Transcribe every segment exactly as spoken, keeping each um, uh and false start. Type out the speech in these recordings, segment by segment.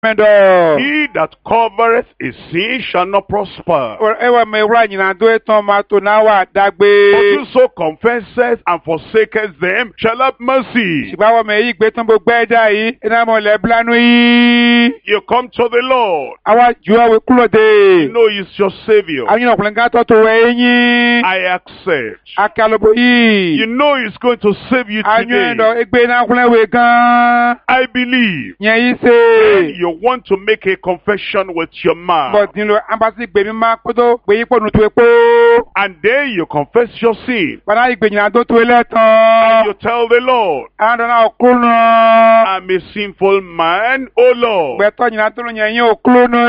mendo. He that covereth his sin shall not prosper. Ewa me ura nyina do eton ma to na wa But dagbe. whoso confesseth and forsaketh them shall have mercy. Siba wa me yi gbe ton gbogbo ẹja yi. Ina mo le blanu yi. You come to the Lord. Awa ju awe kulo You de. know He's your Savior. Anyi no kulen ga to to we yin. I accept. Akalobo yi. You know He's going to save you Anyi today. ndo egbe na kulen we gan. I believe. Yen yi When se. you want to make a confession with your mouth, But nilo ambasi gbe mi ma kodo gbe yi po nu to epo. and then you confess your sin, Bana igbe nyina do to ele and tan. you tell the Lord, Ando na okulu. I'm a sinful man, oh Lord. Beto nyina to yen yin okulu no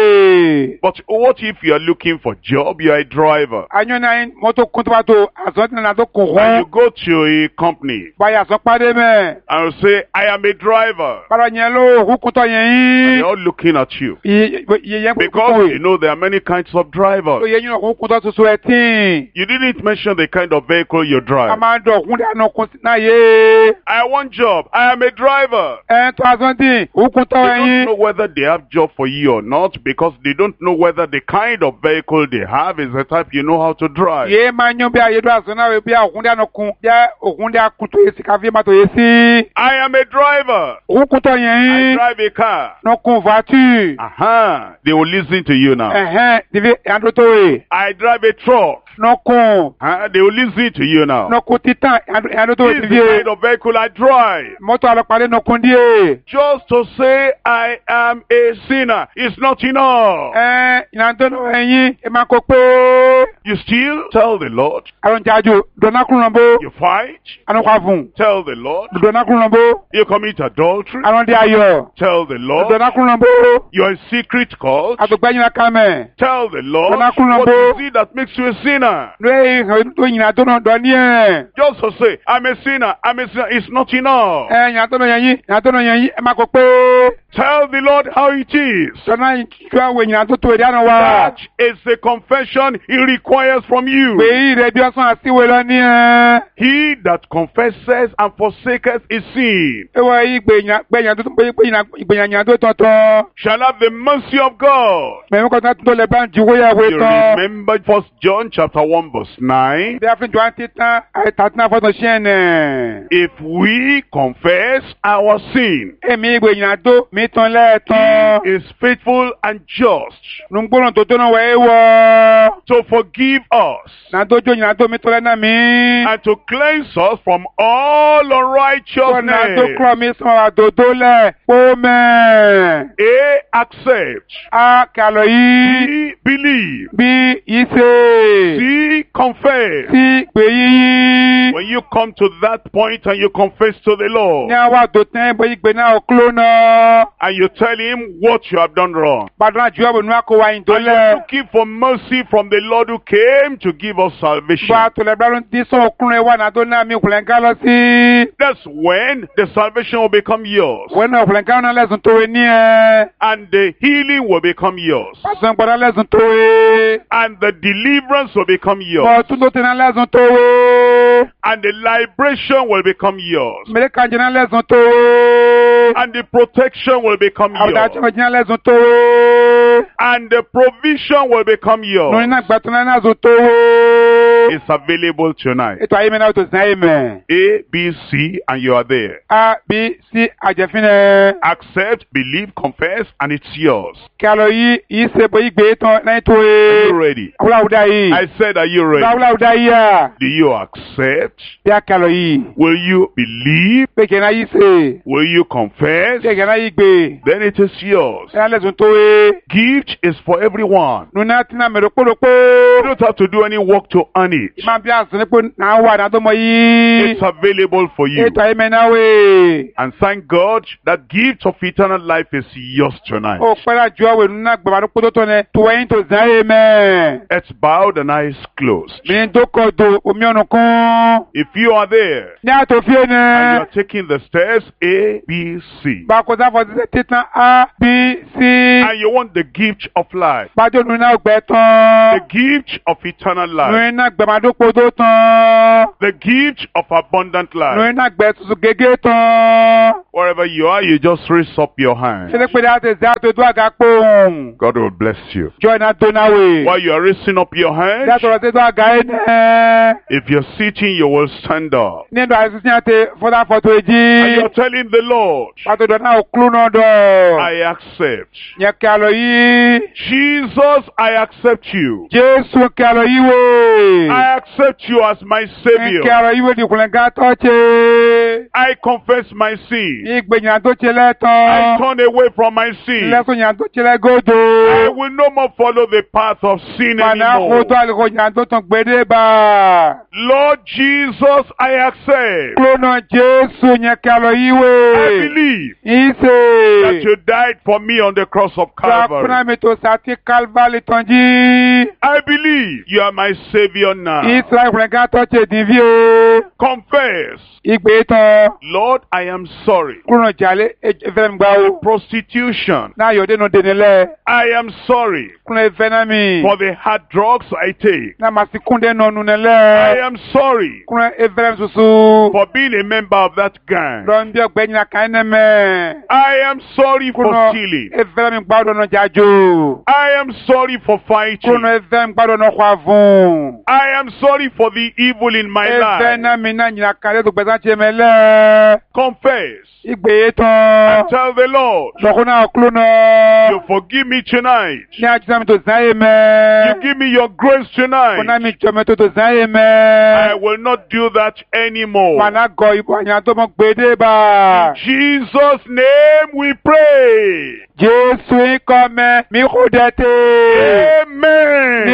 e. But what if you are looking for job, you are a driver, Anyo na yin moto kun to ba to aso na do kun and you ho. go to a company, Ba ya so pade me. and you say, I am a driver, Para yen lo hukun to yen and yin. they're all looking at you. Ye ye yen Because you know there are many kinds of So drivers. yen yin hukun to so etin. You didn't mention the kind of vehicle you drive. Amando kun da no kun na ye. I want job. I am a driver. En to azonti hukun to They don't yin. know whether they have job for you or not because they don't know whether the kind of vehicle they have is the type you know how to drive. Ye ma nyo bi aye do azona we bi okun da no kun. Ya okun da kun to yesi ka fi ma to yesi. I am a driver. Hukun to I yin. drive a car. No kun voiture. Uh-huh. They will listen to you now. Eh eh, divi ando to we. I drive a truck. No kun. Uh, they will listen to you now. No kun titan ando ando to This is the kind of vehicle I drive. Moto alopade no kun die. Just to say I am a sinner is not enough. Eh, ina to no eyin e ma ko pe. You still tell the Lord. Alon jaju dona kun nombo. You fight. Alon kwa fun. Tell the Lord. Dona kun nombo. You commit adultery. Alon di ayo. Tell the Lord. Dona kun nombo. You're a secret cult. Atogba yin kame. Tell the Lord. Dona kun What nombo. is it that makes you a sinner? No e to yin to no do ni e. Just to say, I'm a sinner. I'm a sinner. It's not enough. Eh, yin to no yin, yin to no yin e ma ko pe. Tell the Lord how it is. Dona twa we yin to to e dano wa. That is the confession He requires from you. Pe ire bi osan asiwe lo ni e. He that confesses and forsaketh his sin E wa yi gbe yin gbe yin to pe pe yin gbe yin to to to. shall have the mercy of God. Me ko ta to le ban ju we ya we You to. remember First John chapter one verse nine. Bí a fi jọ àti tán, àìtàtí náà fọ́tò ṣẹ́ nẹ̀. If we confess our sin, Èmi ìgbè ìyìn àdó mi tán lẹ́ẹ̀tàn. He is faithful and just Nùgbọ́n tó tó náà wẹ̀ ẹ́ wọ. to forgive us Nàdójó ìyìn àdó mi tán lẹ́nà mi. and to cleanse us from all Kọ́ nàdó unrighteousness. kúrọ̀ mi sàn àdòdó lẹ̀. Ó mẹ́. A, accept. A kàlọ́ yìí. B, believe. Bí ìṣe. C, confess. Sí gbè yíyí. When you come to that point and you confess to the Lord Ní àwọn àdòtán bóyá ìgbè náà kúló náà. and you tell Him what you have done wrong, Gbàdúrà jù ọ̀bùn ní wàá kó wa yìí tó and you're lẹ̀. looking for mercy from the Lord who came to give us salvation, Bá a tó lẹ̀ bá tí sọ ọkùnrin wa nàdó náà mi kùlẹ̀ ń ká lọ sí. that's when the salvation will become yours Wọ́n náà kùlẹ̀ ń ká náà lẹ́sùn tó wé ní ẹ. and the healing will become yours Pàṣẹ gbọ́dọ̀ lẹ́sùn tó wé. and the deliverance will become Bọ̀ yours tún tó tẹ̀lé lẹ́sùn tó wé. and the liberation will become yours Mẹ́lẹ́ kan jẹ́ náà lẹ́sùn tó wé. and the protection will become Àwùjọ yours jẹ́ náà lẹ́sùn tó wé. and the provision will become Lórí yours. náà gbàtún náà lẹ́sùn tó wé. It's available tonight. Ètò ayé mi náà tó sìn ayé mẹ́. A, B, C, and you are there. A, B, C, àjẹfínẹ́. Accept, believe, confess, and it's yours. Kí a lọ yí yí ṣe bóyí gbé tán náà tó Are wé. you ready? Àwùjọ àwùjọ yìí. I said, are you ready? Àwùjọ àwùjọ yìí à. Do you accept? Bí a kí a lọ yìí. Will you believe? Pé kí ẹ náà yí ṣe. Will you confess? Pé kí ẹ náà yí gbé. Then it is yours. Ẹ náà lẹ́sùn tó wé. Gift is for everyone. Nuna tina mero kpolo kpo. You don't have to do any work to earn it. Ma bi asin po na wa na to mo yi. It's available for you. Eto ayi me na we. And thank God that gift of eternal life is yours tonight. O pera ju awe nuna gba ba ko to ne to yin to zan amen. It's bowed and eyes closed. Mi do ko do omi onu kun. If you are there Ni a to fie and you ne. are taking the stairs A, B, C, Ba ko za fo titan A B C. and you want the gift of life, Ba jo nuna gbe the tan. gift of eternal life, Nuna gbe gbẹ̀màdókò tó tán. The gift of abundant life. Lóyún náà gbẹ tuntun gégé tán. Wherever you are, you just raise up your hand. Ṣé lè pè dá tẹ̀sí àtòdú àgàpọ̀? God will bless you. Join us donawe. While you are raising up your hand, Dátọ̀rọ̀ tẹ̀sí àgà ẹ̀nẹ́. if you're sitting, you will stand up. Nínú àìsí sí àti fọ́dà fọ́tò And èjì. you're telling the Lord, Pàtó dọ̀nà òkúlù náà dọ̀. I accept. Yẹ kí a lọ yí. Jesus, I accept you. Jésù kí a lọ yí wé. I accept you as my Kí a Savior. lọ yí wé di kùnlẹ̀ gá tọ́ ṣe. I confess my sin. Ìgbènyàn tó ṣe I lẹ́tọ̀. turn away from my sin. Lẹ́sùn yàn tó ṣe lẹ́gọ́dọ̀. I will no more follow the path of sin Màná kó anymore. tó àlùkò yàn tó tàn gbédé bá. Lord Jesus, I accept. Kúlónà Jésù yẹn kí a lọ yí I wé. believe that Ìṣe. you died for me on the cross of Calvary. Sàkúnà mi tó sàtí Calvary tán jí. I believe you are my Savior now. Israel kùnlẹ̀ gá tọ́ ṣe dín fí o. Confess, Ìgbé tán. Lord, I am sorry. Kúlónà jàlé ẹ̀fẹ̀ mi gbà o. Prostitution. Náà yọ̀dé nu dènìlẹ̀. I am sorry Kúnlẹ̀ ìfẹ́ náà mi. for the hard drugs I take. Náà màá sì kúndé nù nù I nílẹ̀. am sorry Kúnlẹ̀ ìfẹ́ mi susu. for being a member of that gang. Lọ́n bí ọgbẹ́ni àkànní nà mẹ́. I am sorry for Kúnlẹ̀ stealing. ìfẹ́ mi gbàdọ̀ nà jájò. I am sorry for fighting. Kúnlẹ̀ ìfẹ́ mi gbàdọ̀ nà kọ́ àfún. I am sorry for the evil in my Ìfẹ́ life. náà mi náà nyina kàlẹ́ tó gbẹ̀sán tiẹ̀ mẹ́lẹ̀. Confess Ìgbé tán. and tell the Lord, Sọ̀kún náà kúló náà. you forgive me tonight. Ní àjíṣà mi tó sáyé mẹ́. You give me your grace Kúnlẹ̀ tonight. mi jọ mi tó tó sáyé I mẹ́. will not do that anymore. Wàná gọ ìbò àyàn tó mọ gbèdé bá. Jesus' name we pray. Jésù ikọ̀ mẹ́ mi kò dẹ́tẹ̀. Amen.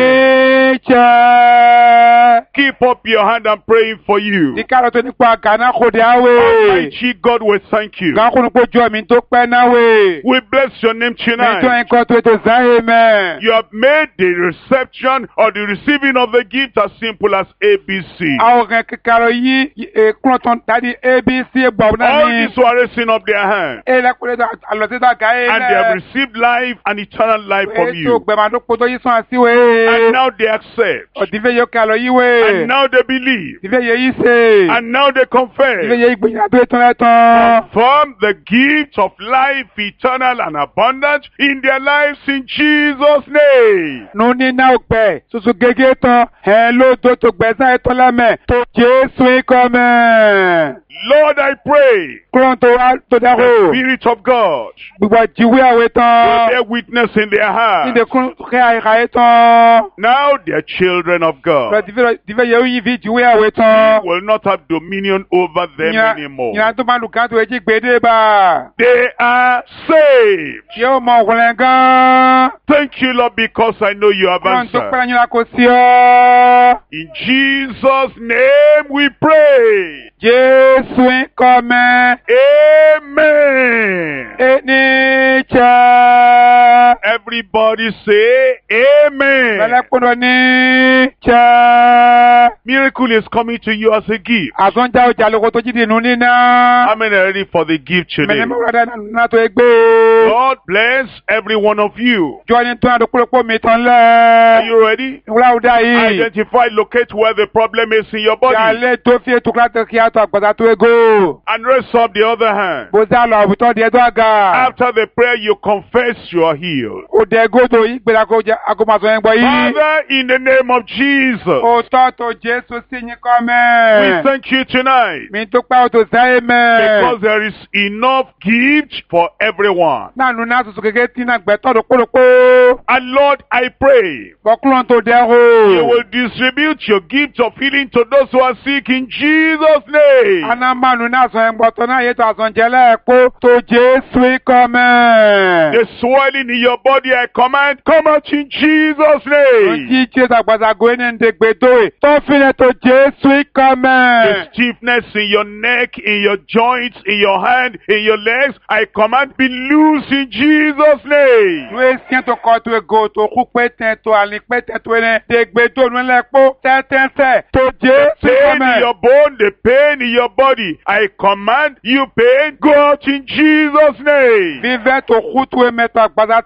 Níjẹ́. Keep up your hand. I'm praying for you. Ìkàrọ̀ tó nípa Gàná kò dé àwẹ̀. Almighty God will thank you. Gàná kò ní kó jọ mi tó pẹ́ náwẹ̀. We bless your name Mi tó tonight. ẹ̀kọ́ tó ètò sáyé mẹ́. You have made the reception or the receiving of the gift as simple as A B C. Àwọn kan kíkàrọ̀ yí kúrò tó ń tàdí A B C bọ̀ náà All ní. these who are raising up their hand Ẹ lẹ́kùnrin tó àlọ́sítà gáyé and they have received life and eternal life from Ètò you. gbẹ̀màdókò tó yí sàn And síwé. now they accept. Ọ̀dìfẹ́ yóò kàlọ̀ yíwé. And now they believe. Ìfẹ́ yẹ yí ṣe. And now they Ìfẹ́ confess. yẹ ìgbìyànjú ètò ẹ̀tàn. Confirm the gift of life eternal and abundant in their lives in Jesus' name. Nu ní náà gbẹ̀ tuntun gẹ́gẹ́ tán. Ẹ ló tó tó gbẹ̀sán ẹ̀tọ́ lẹ́mẹ̀. Tó Jésù ikọ̀ mẹ́. Lord, I pray Kúrò tó wá tó the dáhùn. Spirit of God Gbogbo jíwé àwẹ̀ will tán. bear witness in their hearts. Níde kún kẹ́ àyíká tán. Now they are children of God. Ìfẹ́ yẹ yí fi jíwé àwẹ̀ tán. Will not have dominion over them anymore. Ìyá tó máa lù ká tó ẹjí gbèdé bá. They are saved. Yóò mọ ọkùnrin gan. Thank you, Lord, because I know you have Kúrò tó answered. pẹ́ yín la kò sí ọ́. In Jesus' name we pray. Jésù ikọ̀ mẹ́. Amen. Ẹni jẹ́. Everybody say Amen. Mẹ́lẹ́kùnrin ní jẹ́. Miracle is coming to you as a gift. Àtúnjà ọjà lóko tó jíde nù níná. How many are ready for the gift today? Mẹ́lẹ́ mọ́ra náà tó ẹgbẹ́. God bless every one of you. Jọ ní tó àdókòròpọ̀ mi tán Are lẹ́. you ready? Ìwúrà ọ̀dà yìí. Identify, locate where the problem is in your body. Ìyàlẹ́ tó fi ètò kíláàtì kí á tó àgbàdá tó ego. And raise up the other hand. Bó sá lọ àbùtọ́ di ẹjọ́ àga. After the prayer, you confess you are healed. Òde ẹgọ́dọ̀ yìí gbéra kó jẹ́ agomasọ yẹn gbọ́ yìí. Father, in the name of Jesus, Òtọ́ tó Jésù sí yín kọ́ we mẹ́. thank you tonight Mi tó pẹ́ òtò sáyé mẹ́. because there is enough gift for everyone. Náà nù náà tuntun kékeré tí náà gbẹ́tọ́ ló kólókó. And Lord, I pray Bọ́kúlọ̀ tó dẹ́ you o. will distribute your gift of healing to those who are sick in Jesus' name. Anamanu náà sọ yẹn gbọ́tọ̀ náà yẹ tó àsọ̀njẹ́lẹ̀ kó tó Jésù ikọ̀ mẹ́. The swelling in your body, I command, come out in Jesus' name. Jí Jésù àgbàzàgò ẹni ń dègbè dóè. Tó filẹ̀ tó Jésù ikọ̀ The mẹ́. stiffness in your neck, in your joints, in your hand, in your legs, I command, be loose in Jesus' name. Ìwé siẹ́ tó kọ́ tó ego tó kú pé tẹ̀ tó àlè pé tẹ̀ tó ẹni dègbè tó nu lẹ̀ kó tẹ́tẹ́sẹ̀ tó Jésù ikọ̀ Pain in mẹ́. your bone, the pain in your body, I command you pain, go out in Jesus' name. Vivẹ́ tó kú tó ẹmẹ tó àgbàzà tó ẹmẹ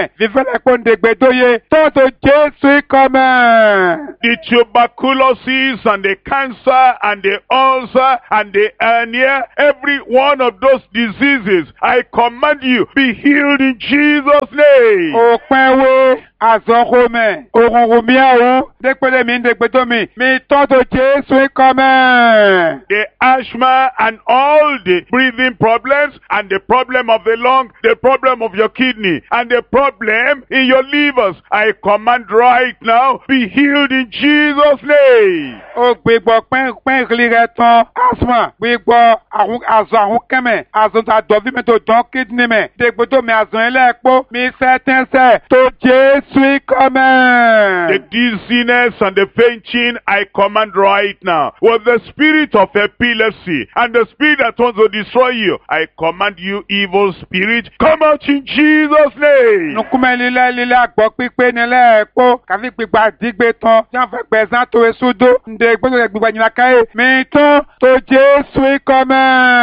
vivant la pon dégbe doye, tant de Jésus comme. The tuberculosis and the cancer and the ulcer and the hernia, every one of those diseases, I command you, be healed in Jesus' name. Òpin wo azọ̀rọ̀mẹ̀ òrùnrùnmíàwó dépele mi dégbe domi mi tant de Jésus comme. The asthma and all the breathing problems and the problem of the lung, the problem of your kidney and the problem in your livers, I command right now, be healed in Jesus' name. Ó gbígbọ́ pẹ́ńpẹ́ń rẹ̀ tán asthma gbígbọ́ àwọn àzọ àwọn kẹ́mẹ̀ àzọ tó àdọ̀bí mi tó dán kídìní mi dégbe domi àzọ ẹlẹ́ẹ̀pọ̀ mi sẹ́tẹ́sẹ́ tó Jésus comme. The dizziness and the fainting, I command right now. With the spirit of epilepsy and the spirit that wants to destroy you, I command you, evil spirit, come out in Jesus' name. Nukume lílẹ̀ lílẹ̀ àgbọ̀ pípé nílẹ̀ ẹ̀pọ̀ kàfi gbígbà dígbé tán tí wọ́n fẹ́ gbẹ̀sán tó esúdó ǹdè gbọ́dọ̀ gbígbà yìnyín káyé mi tán tó Jésus comme.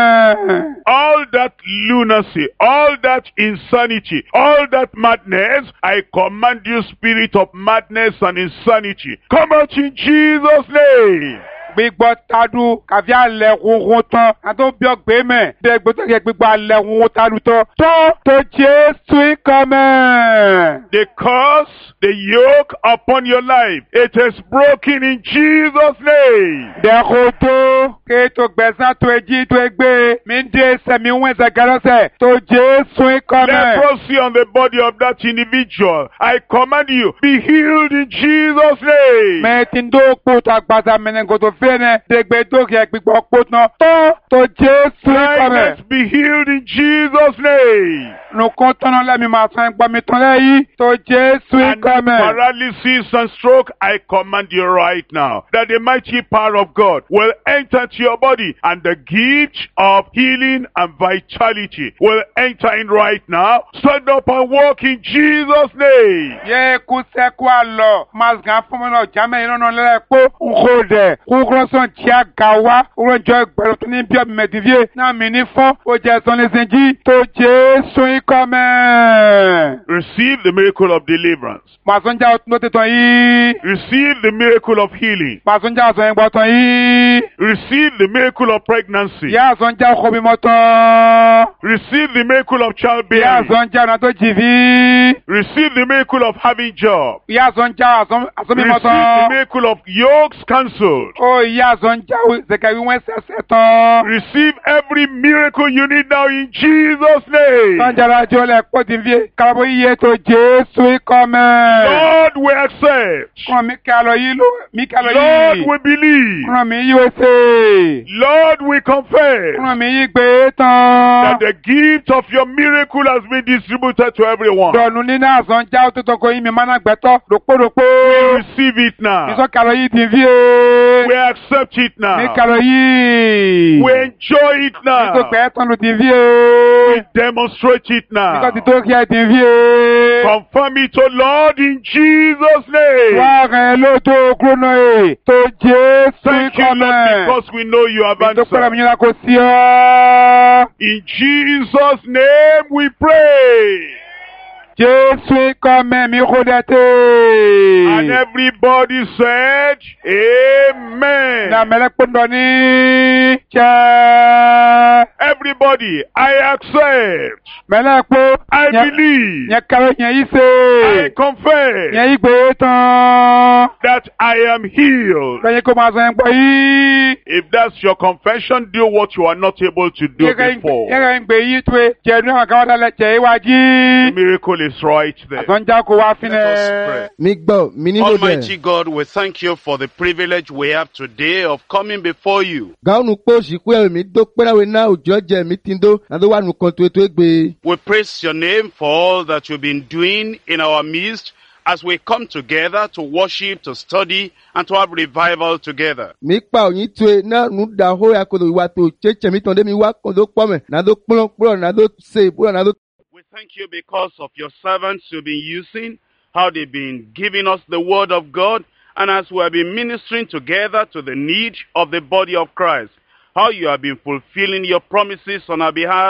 All that lunacy, all that insanity, all that madness, I command you, spirit of madness and insanity, come out in Jesus' name. Gbígbọ́ tadu kàfi alẹ̀ runrun tán àti bí ọgbẹ́ mẹ́ dégbe tó yẹ gbígbọ́ alẹ̀ runrun tadu tán tó tó Jésus comme. The curse, the yoke upon your life, it is broken in Jesus' name. Dẹ̀kọ̀ tó ké tó gbẹ̀sán tó ejí tó egbé mi ń dé sẹ̀mí wọ́n ẹ̀sẹ̀ gẹ́lọ́sẹ̀ tó Jésus comme. Leprosy on the body of that individual, I command you, be healed in Jesus' name. Mẹ́tí ń dó kó tó àgbàsá mẹ́nẹ́gò tó fẹ́ ní dégbe tó kẹ́ gbígbọ́ kó tán tó tó Jésus comme. Blindness be healed in Jesus' name. Nùkún tọ́nà lẹ́mi máa sọ ẹgbọ́n mi tán lẹ́yìn tó Jésus And comme. paralysis and stroke, I command you right now that the mighty power of God will enter to your body and the gift of healing and vitality will enter in right now. Stand up and walk in Jesus' name. Yé kú sẹ́kù àlọ́ mazgan fún mi náà jámẹ́ yìí lọ́nà lẹ́rẹ̀ pé nkó dẹ̀ kúkúrọ́sán tí a gà wá òròjọ́ ìgbẹ́rù tó ní bí ọ̀bì mẹ́tìfíè náà mi ní fún ó jẹ́ sọ́nisẹ́jì tó Jésus comme. Receive the miracle of deliverance. Màsúnjà ọtún tó ti tàn yìí. Receive the miracle of healing. Màsúnjà ọ̀sán ìgbà tàn yìí. Receive the miracle of pregnancy. Yá àsọ̀njà ọkọ̀ bímọ tán. Receive the miracle of Yá childbearing. àsọ̀njà ọ̀nà tó jì bí. Receive the miracle of having job. Yá àsọ̀njà àsọ̀bímọ Receive the tán. miracle of yokes cancelled. Ó yá àsọ̀njà zẹ̀kẹ̀wé wọ́n ṣẹ̀ṣẹ̀ tán. Receive every miracle you need now in Jesus' name. Sọ̀njà rájọ́ lẹ̀ pọ̀ tí fi kábọ̀ yíyẹ tó Jésus comme. Lord, we accept. Kúrò mi kí a lọ yí ló mi kí a lọ Lord, yí. we believe. Kúrò mi yí ó ṣe. Lord, we confess Kúrò mi yí gbé tán. that the gift of your miracle has been distributed to everyone. Dọ̀nù nínú àsọ̀njà tó tọkọ yín mi máa ná gbẹ́tọ́ dòpódòpó. Receive it now. Ìsọ̀ kí a lọ yí ti fi é. We accept it Mi kí a now. lọ yí. We enjoy it Ìsọ̀ now. gbẹ́ tán ló ti fi é. We demonstrate it Ìsọ̀ ti now. tó kí ẹ ti fi é. Confirm it, O Lord, in Jesus' name. Wá rẹ̀ ló tó kúrò náà è tó Jésus Thank you, comme. Lord, because we know you have Tó pẹ́rẹ́ mi answered. yín la kò sí ọ́. In Jesus' name we pray. Jésus comme mi kò dẹ̀ And tè. everybody said, Amen. Na mẹ́lẹ́ pọ́ndọ̀ ní jẹ́. Everybody, I accept. Mẹ́lẹ́ pọ́. I believe. Yẹn kàwé yẹn yí I ṣe. confess Yẹn yí gbé tán. that I am healed. Lẹ́yìn kó máa sọ yẹn gbọ́ yí. If that's your confession, do what you are not able to do before. Yẹ́rẹ́ ń gbé yí tó e. Jẹ̀dún àwọn kan wá dálẹ̀ jẹ́ The iwájú. miracle is right there. Àsọ̀njà kò wá Let us fínẹ̀. pray. mi gbọ́ mi nílò Almighty bẹ́ẹ̀. God, we thank you for the privilege we have today of coming before you. Gáwọn pé òsìkú ẹ̀rọ mi dó pẹ́ráwé náà òjò jẹ́ mi ti ń dó nàdó wà nù kan tó ètò ègbè. We praise your name for all that you've been doing in our midst as we come together to worship, to study, and to have revival together. Mi pa òyìn tó e náà nù dà hó akọ̀dọ̀ ìwà tó tsẹ̀tsẹ̀ mi tàn dé mi wá kàn tó pọ̀ mẹ́ nàdó kplọ̀ kplọ̀ nàdó se kplọ̀ nàdó. We thank you because of your servants you've been using, how they've been giving us the word of God, and as we have been ministering together to the need of the body of Christ, how you have been fulfilling your promises on our behalf,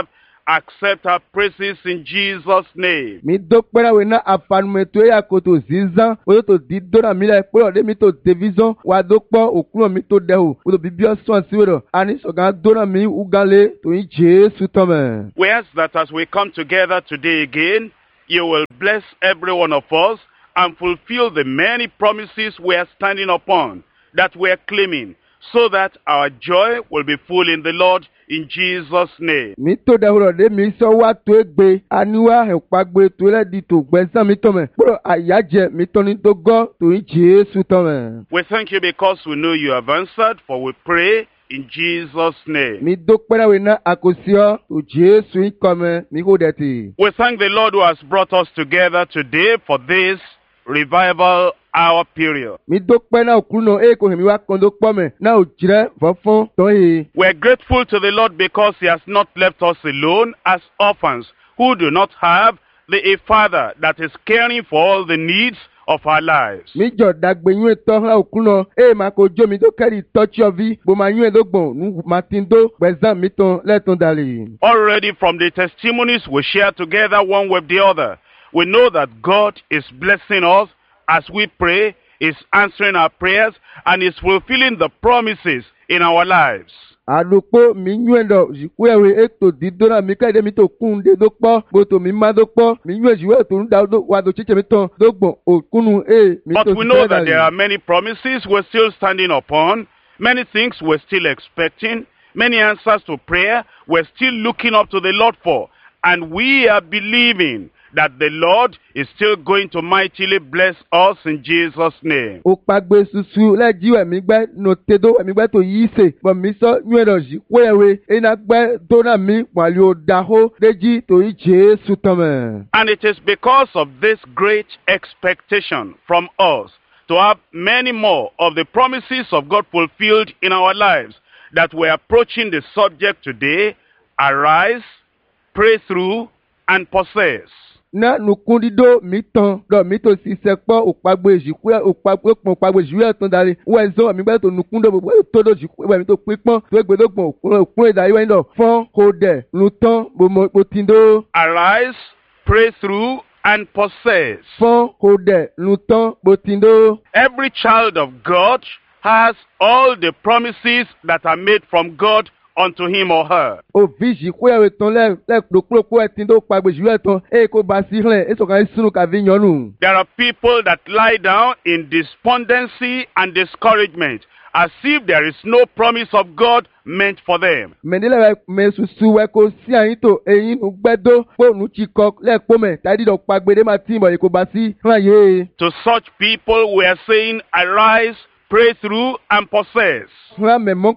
accept our praises in Jesus' name. Mi do kpera we na afanume to ya koto zizan o to di do na mi la pe o de mi to division wa do po okun mi to de o o to bibio so si wo ani so gan do na mi ugale to yin Jesu tome. We ask that as we come together today again, you will bless every one of us and fulfill the many promises we are standing upon, that we are claiming, so that our joy will be full in the Lord in Jesus' name. Mi to de horo de mi so wa to egbe aniwa he pagbe to le di to gbesan mi tome pro ayaje mi to ni to go to yin Jesu tome. We thank you because we know you have answered, for we pray in Jesus' name. Mi do kpera we na akosio to Jesu yin come mi ho de ti. We thank the Lord who has brought us together today for this revival hour period. Mi do kpe na okuru no e ko hemi wa kondo pome na o jire fofon to yi. We are grateful to the Lord because He has not left us alone as orphans who do not have the a father that is caring for all the needs of our lives. Mi jo dagbe yun to ha okuru no e ma ko jo mi do keri touch your vi bo ma yun do gbon nu matindo gbezan mi ton le ton dali. Already from the testimonies we share together one with the other, we know that God is blessing us as we pray, is answering our prayers, and is fulfilling the promises in our lives. Alupo mi yun do jikwewe eto didora mi ka de mi to kun de do po bo to mi ma do po mi yun jiwe to nda do wa do chiche mi ton do gbon okunu e mi to. But we know that there are many promises we're still standing upon, many things we're still expecting, many answers to prayer we're still looking up to the Lord for, and we are believing that the Lord is still going to mightily bless us in Jesus' name. O pagbe susu le jiwe mi gbe no tedo mi gbe to yi se bo mi so yun do ji wewe e na gbe do na mi wali o da ho deji to yi Jesu tome. And it is because of this great expectation from us to have many more of the promises of God fulfilled in our lives that we're approaching the subject today: arise, pray through, and possess. Na nukundido mi tan do mi to si sepo opagbe jiku opagbe pon opagbe jiwe tan dare we zo mi gbe to nukundo gbogbo to do jiku we mi to pipon to gbe do gbon okun idari we ndo fon ko de lutan bo mo tindo. Arise, pray through, and possess. Fon ko de lutan bo tindo. Every child of God has all the promises that are made from God unto him or her. O viji kwe ton le le dokro ko etindo pagbe jiwe ton e ko ba si hlen e so kan sunu ka vi nyonu. There are people that lie down in despondency and discouragement as if there is no promise of God meant for them. Mendele me susu we ko si ayin to eyin nu gbedo po nu chi ko le po me tadi do pagbe de ma ti mo e ko ba si hlen ye. To such people we are saying, arise, pray through, and possess. There are many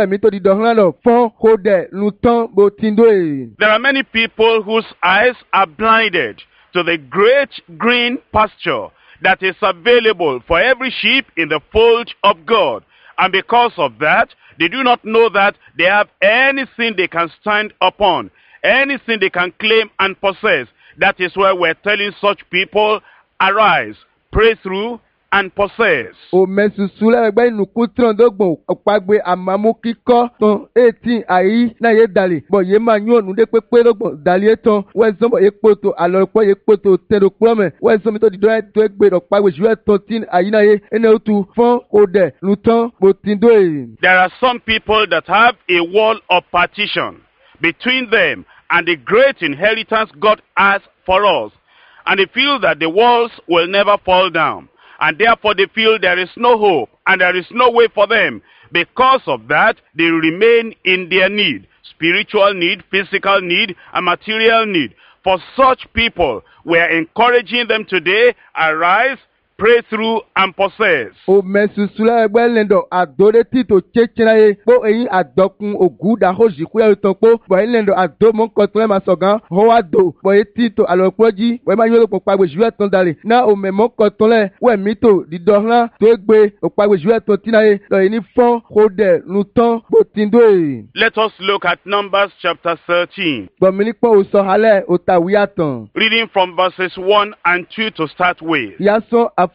people whose eyes are blinded to the great green pasture that is available for every sheep in the fold of God. And because of that, they do not know that they have anything they can stand upon, anything they can claim and possess. That is why we're telling such people, arise, pray through, and possess. O mesusu le gbe nuku tron dogbon opagbe amamu kiko ton eighteen ayi na ye dali bo ye ma yun nu de pepe dogbon dali eton we zo bo ye poto alopo ye poto tero prome we zo mi to di do to egbe opagbe juwe thirteen ayi na ye ene otu fon ode lutan bo tindo e. There are some people that have a wall of partition between them and the great inheritance God has for us, and they feel that the walls will never fall down. And therefore they feel there is no hope and there is no way for them. Because of that, they remain in their need. Spiritual need, physical need, and material need. For such people, we are encouraging them today, arise, pray through, and possess. O mesusula egbe lendo adore tito chechiraye po eyin adokun oguda hoji ku ya ton po bo lendo ado mon kotre ma sogan ho ado bo tito alopoji we ma yolo popa gbe juwe ton dale na o me mon kotre we mito di dohlan to egbe popa gbe juwe ton tinaye lo ni fon hode luton bo tindo e. Let us look at Numbers chapter thirteen. Bo mi ni po o so hale o tawi atan. Reading from verses one and two to start with. Ya so And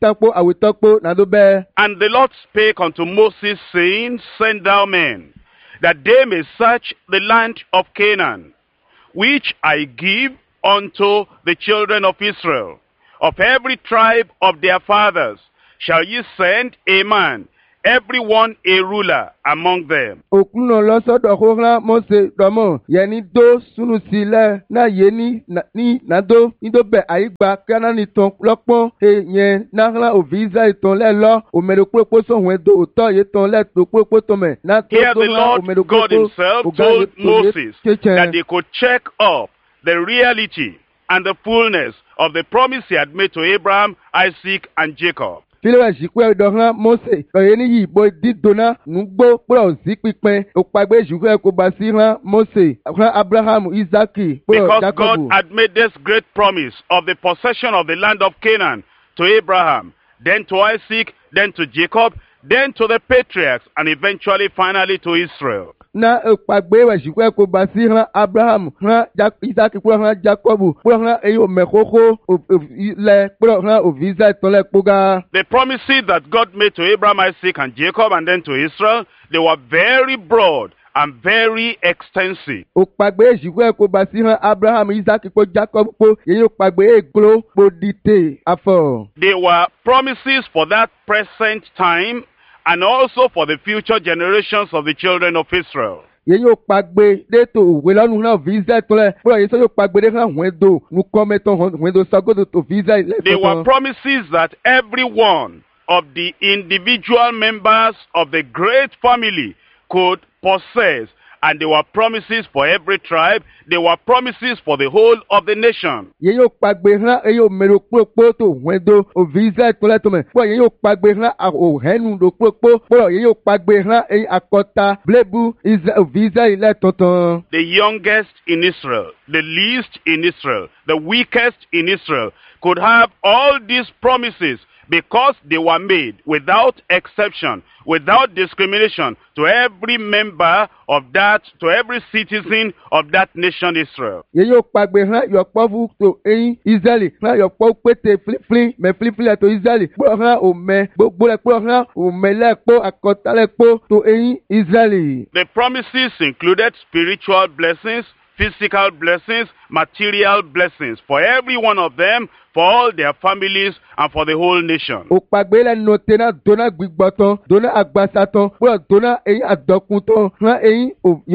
the Lord spake unto Moses, saying, Send thou men, that they may search the land of Canaan, which I give unto the children of Israel. Of every tribe of their fathers shall ye send a man, every one a ruler among them. Òkun náà lọ sọ́dọ̀ Kóra Mósè dọ́mọ̀ yẹn ní dó súnú sílẹ̀ náà yé ní ní nàdó nídóbẹ̀ àyígbà Kánánì tán lọ́pọ́n yẹn náà òbí Ísírẹ́lì tán lẹ́ lọ òmèrè pópó sọ̀hún ẹ̀dọ́ òtọ́ yé tán lẹ́ tó pópó tán mẹ̀ náà tó Here tó the náà Lord òmèrè God pópó himself ògá yé told tó yé Moses that kéjẹ. they could check up the reality and the fullness of the promise he had made to Abraham, Isaac, and Jacob. Fílẹ̀ ìṣìkú ẹ̀dọ̀ hàn Mósè lọ́yẹ̀ ní yìí ìbò dídóná nùgbó pọ̀lọ̀ sí pípẹ́ òpàgbé ìṣìkú ẹ̀ kò bá sí hàn Mósè hàn Abrahamu Isaki pọ̀lọ̀ Because Jacobu. God had made this great promise of the possession of the land of Canaan to Abraham, then to Isaac, then to Jacob, then to the patriarchs, and eventually, finally, to Israel. Na òpàgbé ìṣìkú ẹ̀ kò bá sí hàn Abrahamu hàn Isaki pọ̀lọ̀ hàn Jacobu pọ̀lọ̀ hàn èyí òmẹ̀kókó lẹ̀ pọ̀lọ̀ hàn òbí Israẹli tán lẹ̀ kpóga. The promises that God made to Abraham, Isaac, and Jacob, and then to Israel, they were very broad and very extensive. Òpàgbé ìṣìkú ẹ̀ kò bá sí hàn Abrahamu Isaki pọ̀ Jacobu pọ̀ èyí òpàgbé ègbó pọ̀ dìtẹ̀ àfọ̀. They were promises for that present time and also for the future generations of the children of Israel. Yẹ́n yóò pàgbé létò òwe lọ́nu náà visa tọ́lẹ̀ bóyá yìí sọ yóò pàgbé lé hàn wẹ́ndò nukọ́mẹ́tọ̀ wẹ́ndò sagodo tó visa They were lẹ́tọ̀tàn. promises that every one of the individual members of the great family could possess. And they were promises for every tribe. They were promises for the whole of the nation. Yẹ́n yóò pàgbé hàn èyí ò mẹ́rọ kpókpó tó wẹ́ndò ò visa tọ́lẹ̀ tó mẹ́ bóyá yẹ́n yóò pàgbé hàn òhẹ́nu ló kpókpó bóyá yẹ́n yóò pàgbé hàn èyí àkọ́ta blébu ò visa lẹ́tọ̀tàn. The youngest in Israel, the least in Israel, the weakest in Israel could have all these promises because they were made without exception, without discrimination to every member of that, to every citizen of that nation Israel. Yẹ́n yóò pàgbé hàn yọ̀pọ̀ fún tó eyín Israẹli hàn yọ̀pọ̀ pété filifili mẹ́ filifili tó Israẹli kpọ̀ hàn òmẹ́ gbogbo lẹ̀ kpọ̀ hàn òmẹ́ lẹ̀ kpọ̀ àkọ́tà lẹ̀ kpọ̀ tó eyín Israẹli. The promises included spiritual blessings, physical blessings, material blessings for every one of them, for all their families, and for the whole nation. Òpàgbé lẹ̀ nù tẹ́nà dọ́nà gbígbọ́ tán dọ́nà àgbàsá tán kpọ̀ dọ́nà eyín àdọ́kun tán hàn eyín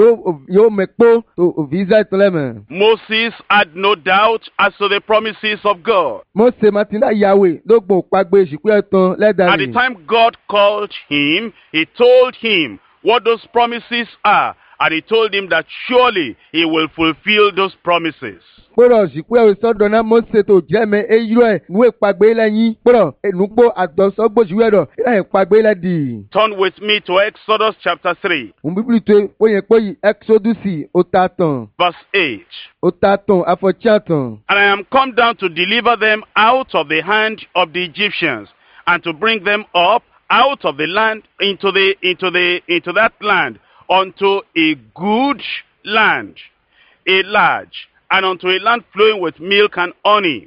yóò mẹ́ kpọ̀ tó visa tọ́lẹ̀ mẹ́. Moses had no doubt as to the promises of God. Mósè Martina Yahweh ló gbọ́ òpàgbé ìṣìkú ẹ̀ tán At the lẹ́dàrí. time God called him, he told him what those promises are, and he told him that surely he will fulfill those promises. Kpọ̀rọ̀ ìṣìkú ẹ̀ sọ́dọ̀ náà Mósè tó jẹ́mẹ̀ eyúrọ̀ ẹ̀ nù ìpàgbé lẹ́yìn kpọ̀rọ̀ ẹ̀nùgbò àdọ́sọ́gbòsíwẹ̀ rọ̀ ẹ̀ ìpàgbé lẹ́dì. Turn with me to Exodus chapter three, Òun bíbélì tó oyè pé Exodus ó ta tàn verse eight. ó ta tàn àfọ̀tí àtàn. And I am come down to deliver them out of the hand of the Egyptians, and to bring them up out of the land into the into the into that land unto a good land, a large, and unto a land flowing with milk and honey,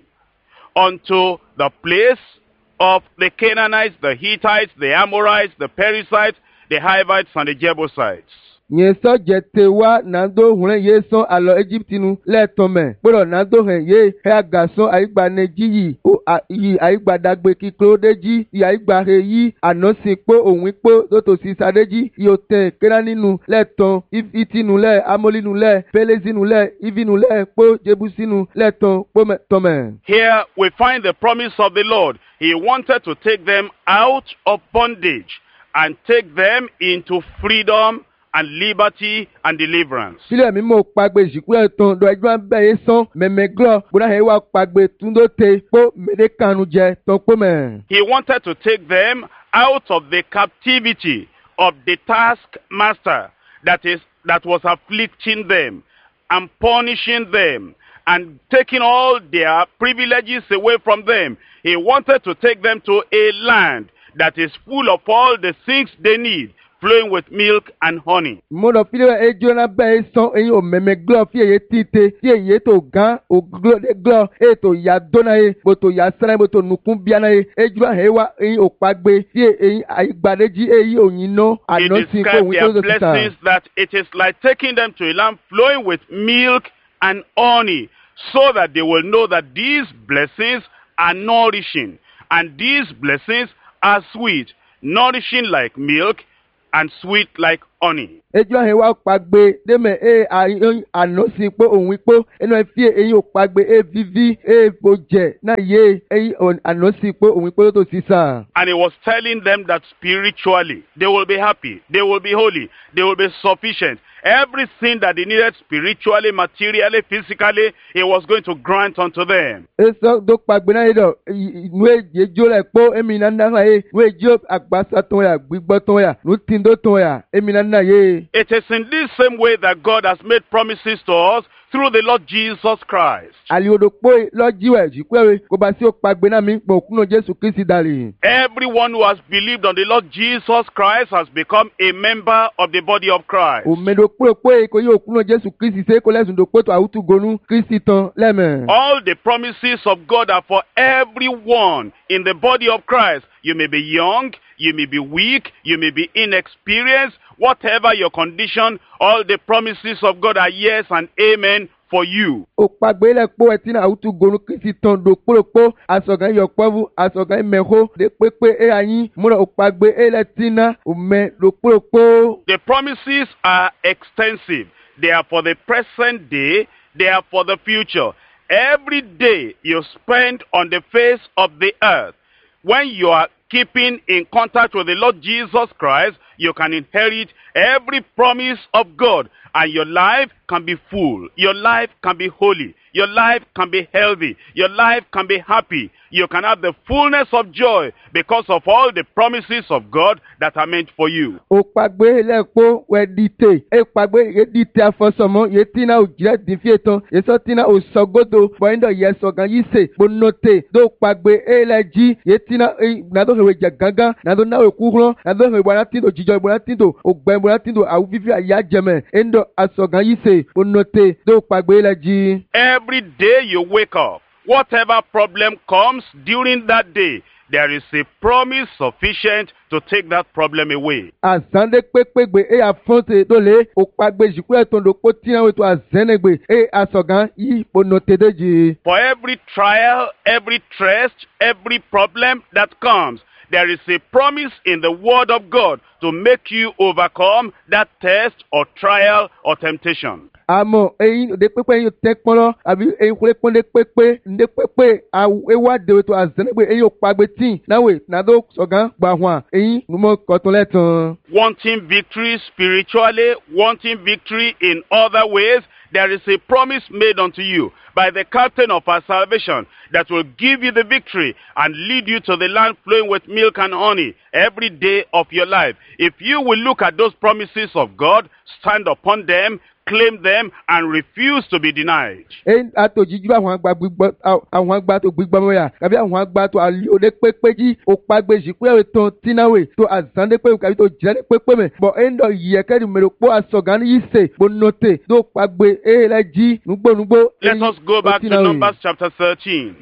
unto the place of the Canaanites, the Hittites, the Amorites, the Perizzites, the Hivites, and the Jebusites. Yẹn sọ jẹte wá nàdó hùrẹ́ yé sọ àlọ́ Egyptinu lẹ́ẹ̀tọ́ mẹ́ kpọ̀rọ̀ nàdó hẹ̀ yé hẹ́ àgàsọ àyígbanẹ́jì yìí ó yìí àyígbadagbe kíkúrò déjì yìí àyígbahẹ yìí ànọ́sìn kpó òun kpó tótó sísadéjì yìí ó tẹ̀ kéra nínú lẹ́ẹ̀tọ́ ìtinu lẹ́ amólinu lẹ́ pélésinu lẹ́ ìvinu lẹ́ kpó jebusinu lẹ́ẹ̀tọ́ kpó tọ́mẹ̀. Here we find the promise of the Lord. He wanted to take them out of bondage and take them into freedom and liberty and deliverance. Sílẹ̀ mi mọ̀ pàgbé ìṣìkú ẹ̀ tán dọ̀ ẹjọ́ bẹ́ẹ̀ yé sán mẹ̀mẹ́ glọ̀ gbọ́dọ̀ ẹ̀ wá pàgbé túndó te kpó mẹ́lẹ́ kanu jẹ tán kpó mẹ́. He wanted to take them out of the captivity of the taskmaster that is that was afflicting them and punishing them and taking all their privileges away from them. He wanted to take them to a land that is full of all the things they need, flowing with milk and honey. Mo lọ fi lé ẹjọ́ náà bẹ́ẹ̀ sán eyín ò mẹ̀mẹ́ glọ̀ fi èyí títe tí èyí tó gán ò glọ̀ dé glọ̀ èyí tó yà dọ́nà yé bó tó yà sẹ́nà bó tó nùkún bíánà yé ẹjọ́ náà wá eyín ò pàgbé tí èyí àyígbàdéjì èyí ò yín ná He àná sí kó described òun tó their tó síta. blessings that it is like taking them to a land flowing with milk and honey, so that they will know that these blessings are nourishing, and these blessings are sweet, nourishing like milk and sweet like honey. Ejo ahe wa pagbe deme e anosi po ohun po enu fi eyin o pagbe e vivi e boje na ye eyin on anosi po ohun po to sisa. And he was telling them that spiritually they will be happy, they will be holy, they will be sufficient. Everything that they needed spiritually, materially, physically, he was going to grant unto them. Eso do pagbe na do nu ejo le po emi na na e nu ejo agbasa ton ya gbigbo ton ya nu tindo ton ya emi na na ye. It is in this same way that God has made promises to us through the Lord Jesus Christ. Everyone who has believed on the Lord Jesus Christ has become a member of the body of Christ. All the promises of God are for everyone in the body of Christ. You may be young, you may be weak, you may be inexperienced, whatever your condition, all the promises of God are yes and amen for you. The promises are extensive. They are for the present day, they are for the future. Every day you spend on the face of the earth, when you are keeping in contact with the Lord Jesus Christ, you can inherit every promise of God, and your life can be full, your life can be holy, your life can be healthy, your life can be happy. You can have the fullness of joy because of all the promises of God that are meant for you. Every day you wake up, whatever problem comes during that day, there is a promise sufficient to take that problem away. For every trial, every test, every problem that comes, there is a promise in the Word of God to make you overcome that test or trial or temptation. Amo eyin de pepe eyin te pon abi eyin kule pon de pepe de pepe ewa de to azenegbe eyin o pagbe tin nawe na do sogan gba hwan eyin mo koton letan. Wanting victory spiritually, wanting victory in other ways, there is a promise made unto you by the captain of our salvation that will give you the victory and lead you to the land flowing with milk and honey every day of your life. If you will look at those promises of God, stand upon them, claim them, and refuse to be denied. And let us go back to Numbers chapter thirteen.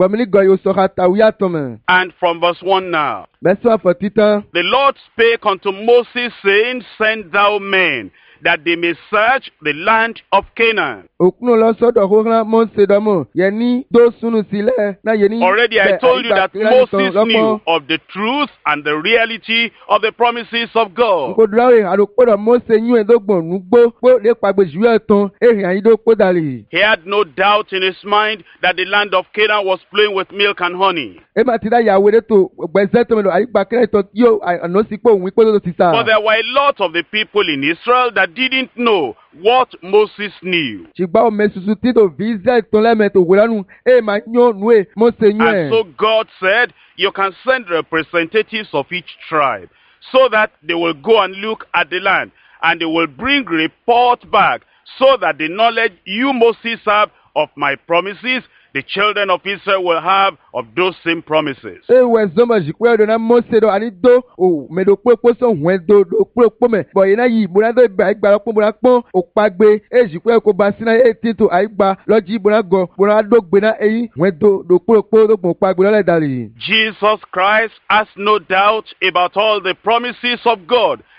And from verse one now. The Lord spake unto Moses, saying, Send thou men, that they may search the land of Canaan. Already I told you that Moses knew of the truth and the reality of the promises of God. He had no doubt in his mind that the land of Canaan was flowing with milk and honey. But there were a lot of the people in Israel that didn't know what Moses knew. And so God said, you can send representatives of each tribe so that they will go and look at the land, and they will bring report back so that the knowledge you, Moses, have of my promises, the children of Israel will have of those same promises. Jesus Christ has no doubt about all the promises of God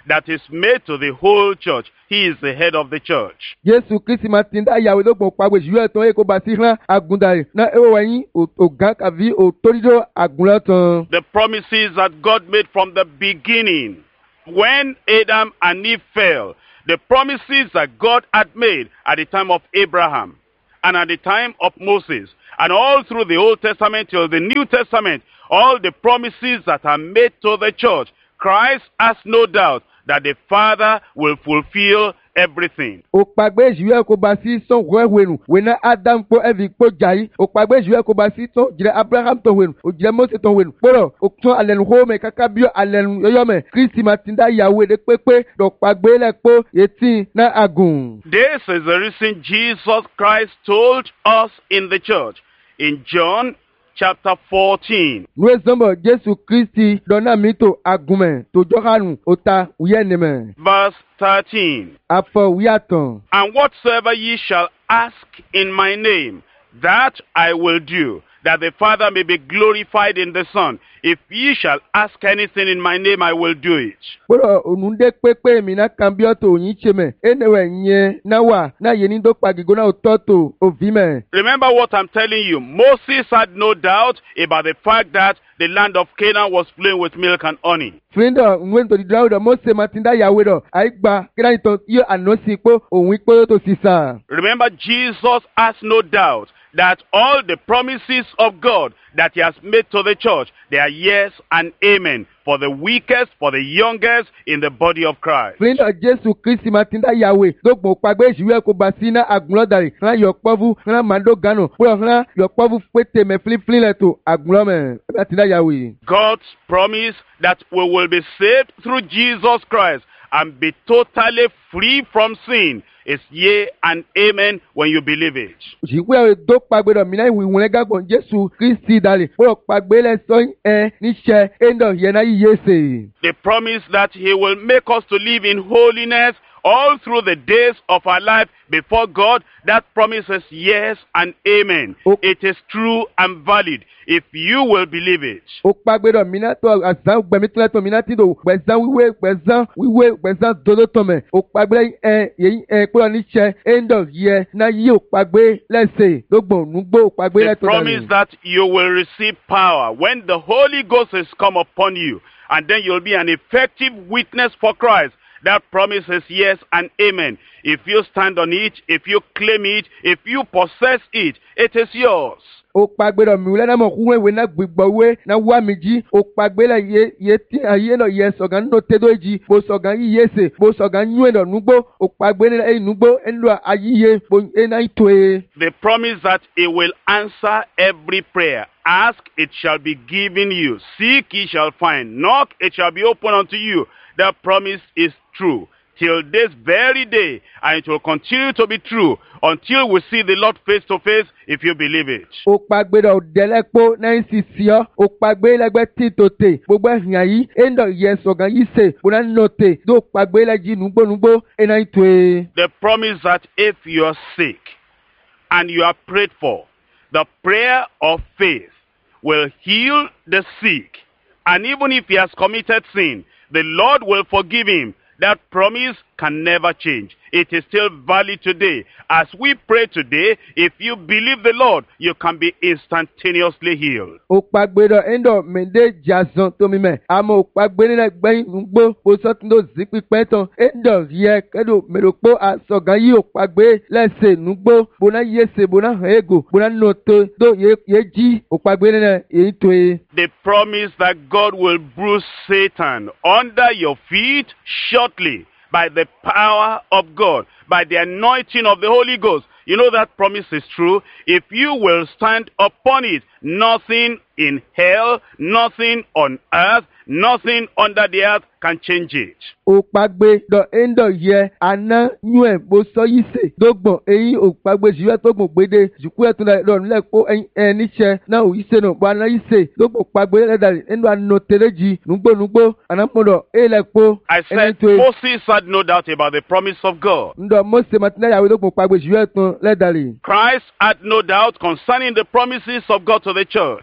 that is made to the whole church. He is the head of the church. Jésù Kristi máa ti ń dá ìyàwó lóògbọ̀n pàgbé ìṣúwẹ́ tán èkó bá sí hàn àgùndà rẹ̀ náà ẹ̀wọ̀ wẹ̀yìn ògán kàbí òtórídó àgùnlẹ̀ tán. The promises that God made from the beginning, when Adam and Eve fell, the promises that God had made at the time of Abraham and at the time of Moses, and all through the Old Testament till the New Testament, all the promises that are made to the church, Christ has no doubt that the Father will fulfill everything. Òpàgbé ìṣúwẹ́ kò bá sí sàn wẹ́wẹ́nu wẹ́nà Adam kó ẹ̀fì kó jàyí. Òpàgbé ìṣúwẹ́ kò bá sí sàn jìrẹ́ Abraham tó wẹ̀nu òjìrẹ́ Mose tó wẹ̀nu. Kpọ́dọ̀ òtún alẹ́nu hómẹ̀ kàkà bíọ́ alẹ́nu yọ́yọ́mẹ̀. Kristi máa ti dá ìyàwó èdè pépé dọ̀pàgbé lẹ́kpó yẹtí náà àgùn. This is the reason Jesus Christ told us in the church in John chapter fourteen. Nwe zombo Jésù Kristi dọ́nà mi tó àgùnmẹ̀ tó jọ́kànù òta wíyẹ́nìmẹ̀. Verse thirteen. Afọ wíyàtàn. And whatsoever ye shall ask in my name, that I will do, that the Father may be glorified in the Son. If ye shall ask anything in my name, I will do it. Kpọ́dọ̀ ònúndé pépé mi náà kàn bí ọ̀tọ̀ òyìn tse mẹ̀. Ẹnẹ̀wẹ̀ nyẹ náà wà náà yẹ ní dọ́kpàgìgò náà tọ́ tó òfin mẹ̀. Remember what I'm telling you. Moses had no doubt about the fact that the land of Canaan was flowing with milk and honey. Fíndọ̀ nwe ntòdì dáwọ̀ dọ̀ Mose máa ti dá ìyàwó dọ̀ àyígbà kíná ìtàn yóò àná sí pé òun ìpè tó sì sàn. Remember, Jesus has no doubt that all the promises of God that he has made to the church, they are yes and amen for the weakest, for the youngest in the body of Christ. Fíndọ̀ Jésù Kristi máa ti dá ìyàwó lọ́gbọ̀n pàgbé ìṣúwẹ́ kò bá sí náà àgùnlọ́dàrí hàn yọ̀ pọ́fú hàn màdó gánà kúrò hàn yọ̀ pọ́fú pété mẹ́ fílífílí lẹ̀ tó àgùnlọ́mẹ̀ ẹ̀ ti dá ìyàwó. God's promise that we will be saved through Jesus Christ and be totally free from sin is yea and amen when you believe it. Òṣìṣẹ́ èdò pàgbẹ́dọ̀ mìíràn ìwé ìwọ̀n gàgbọ́n Jésù Kristi dàlẹ̀ kúrò pàgbé lẹ́sọ̀ ẹ̀ níṣẹ́ ẹ̀ńdọ̀ yẹn náà yíyé sè. The promise that he will make us to live in holiness all through the days of our life before God, that promise is yes and amen. Oh. It is true and valid if you will believe it. Ó pàgbẹ́dọ̀ mìíràn tó àzán gbẹ̀mítúlẹ̀ tó mìíràn tí do gbẹ̀zán wíwé gbẹ̀zán wíwé gbẹ̀zán dodo tó mẹ̀. Ó pàgbẹ́ ẹ̀ yẹ̀yìn ẹ̀ kúrò níṣẹ́ ẹ̀ńdọ̀ yẹ náà yí ó pàgbé lẹ́sẹ̀ lọ́gbọ̀n nùgbò ó pàgbé The lẹ́tọ̀ promise that you will receive power when the Holy Ghost is come upon you, and then you'll be an effective witness for Christ. That promise is yes and amen. If you stand on it, if you claim it, if you possess it, it is yours. Ó pàgbẹ́dọ̀ mìíràn náà mọ̀ kúrò ìwé náà gbìgbọ́ wé náà wá mi jí. Ó pàgbé lẹ̀ yé yé tí ayé náà yẹ sọ̀gán nínú tẹ́tọ́ ìjì. Bó sọ̀gán yí yé sè. Bó sọ̀gán yún ẹ̀dọ̀ núgbó. Ó pàgbé lẹ̀ ẹ̀yìn núgbó ẹ̀ńlọ ayíye. Bó ẹ̀ná ìtò e. The promise that he will answer every prayer. Ask, it shall be given you. Seek, ye shall find. Knock, it shall be opened unto you. That promise is true till this very day, and it will continue to be true until we see the Lord face to face, if you believe it. Ó pàgbẹ́dọ̀ dẹ́lẹ́pọ̀ náà sì sí ọ́. Ó pàgbé lẹ́gbẹ́ tí tòtè. Gbogbo ẹ̀hìn yìí ẹ̀ńdọ̀ yẹ sọ̀gán yìí sè. Bóná nọ̀tè dó pàgbé lẹ́jì núgbónúgbó ẹ̀ná ìtò e. The promise that if you are sick and you are prayed for, the prayer of faith will heal the sick. And even if he has committed sin, the Lord will forgive him. That promise can never change. It is still valid today. As we pray today, if you believe the Lord, you can be instantaneously healed. Ó pàgbẹ́dọ̀ ẹ̀ńdọ̀ mẹ́ndé jàzán tómi mẹ́. Àmọ́ ó pàgbé nílẹ̀ gbẹ́yìn núgbó. Ó sọ́tún tó zí pípẹ́ tán. Ẹ̀ńdọ̀ yẹ kẹ́dọ̀ mẹ́lòpọ̀ àsọ̀gán yìí ó pàgbé lẹ́sẹ̀ núgbó. Bóná yé sè bóná hàn égò. Bóná nù tó tó yé jí. Ó pàgbé nílẹ̀ èyí tó e. The promise that God will bruise Satan under your feet shortly by the power of God, by the anointing of the Holy Ghost. You know that promise is true. If you will stand upon it, nothing in hell, nothing on earth, nothing under the earth can change it. Ó pàgbé dọ̀ ẹ̀ńdọ̀ yẹ àná yún ẹ̀ bó sọ yìí sè. Dógbọ̀n eyín ó pàgbé jùlọ tó gbọ̀n gbédè. Jùkú ẹ̀ tún lọ nílẹ̀ kó ẹ̀ níṣẹ́ náà ò yìí sè nù. Bó àná yìí sè. Dógbọ̀n pàgbé lẹ́dàrí ẹ̀ńdọ̀ àná tẹ̀lé jì núgbónúgbó. Àná mọ̀dọ̀ ẹ̀ lẹ̀ kó. I said Moses had no doubt about the promise of God. Ǹdọ̀ Mósè Màtínà yàwé dógbọ̀n pàgbé jùlọ tún lẹ́dàrí. Christ had no doubt concerning the promises of God to the church.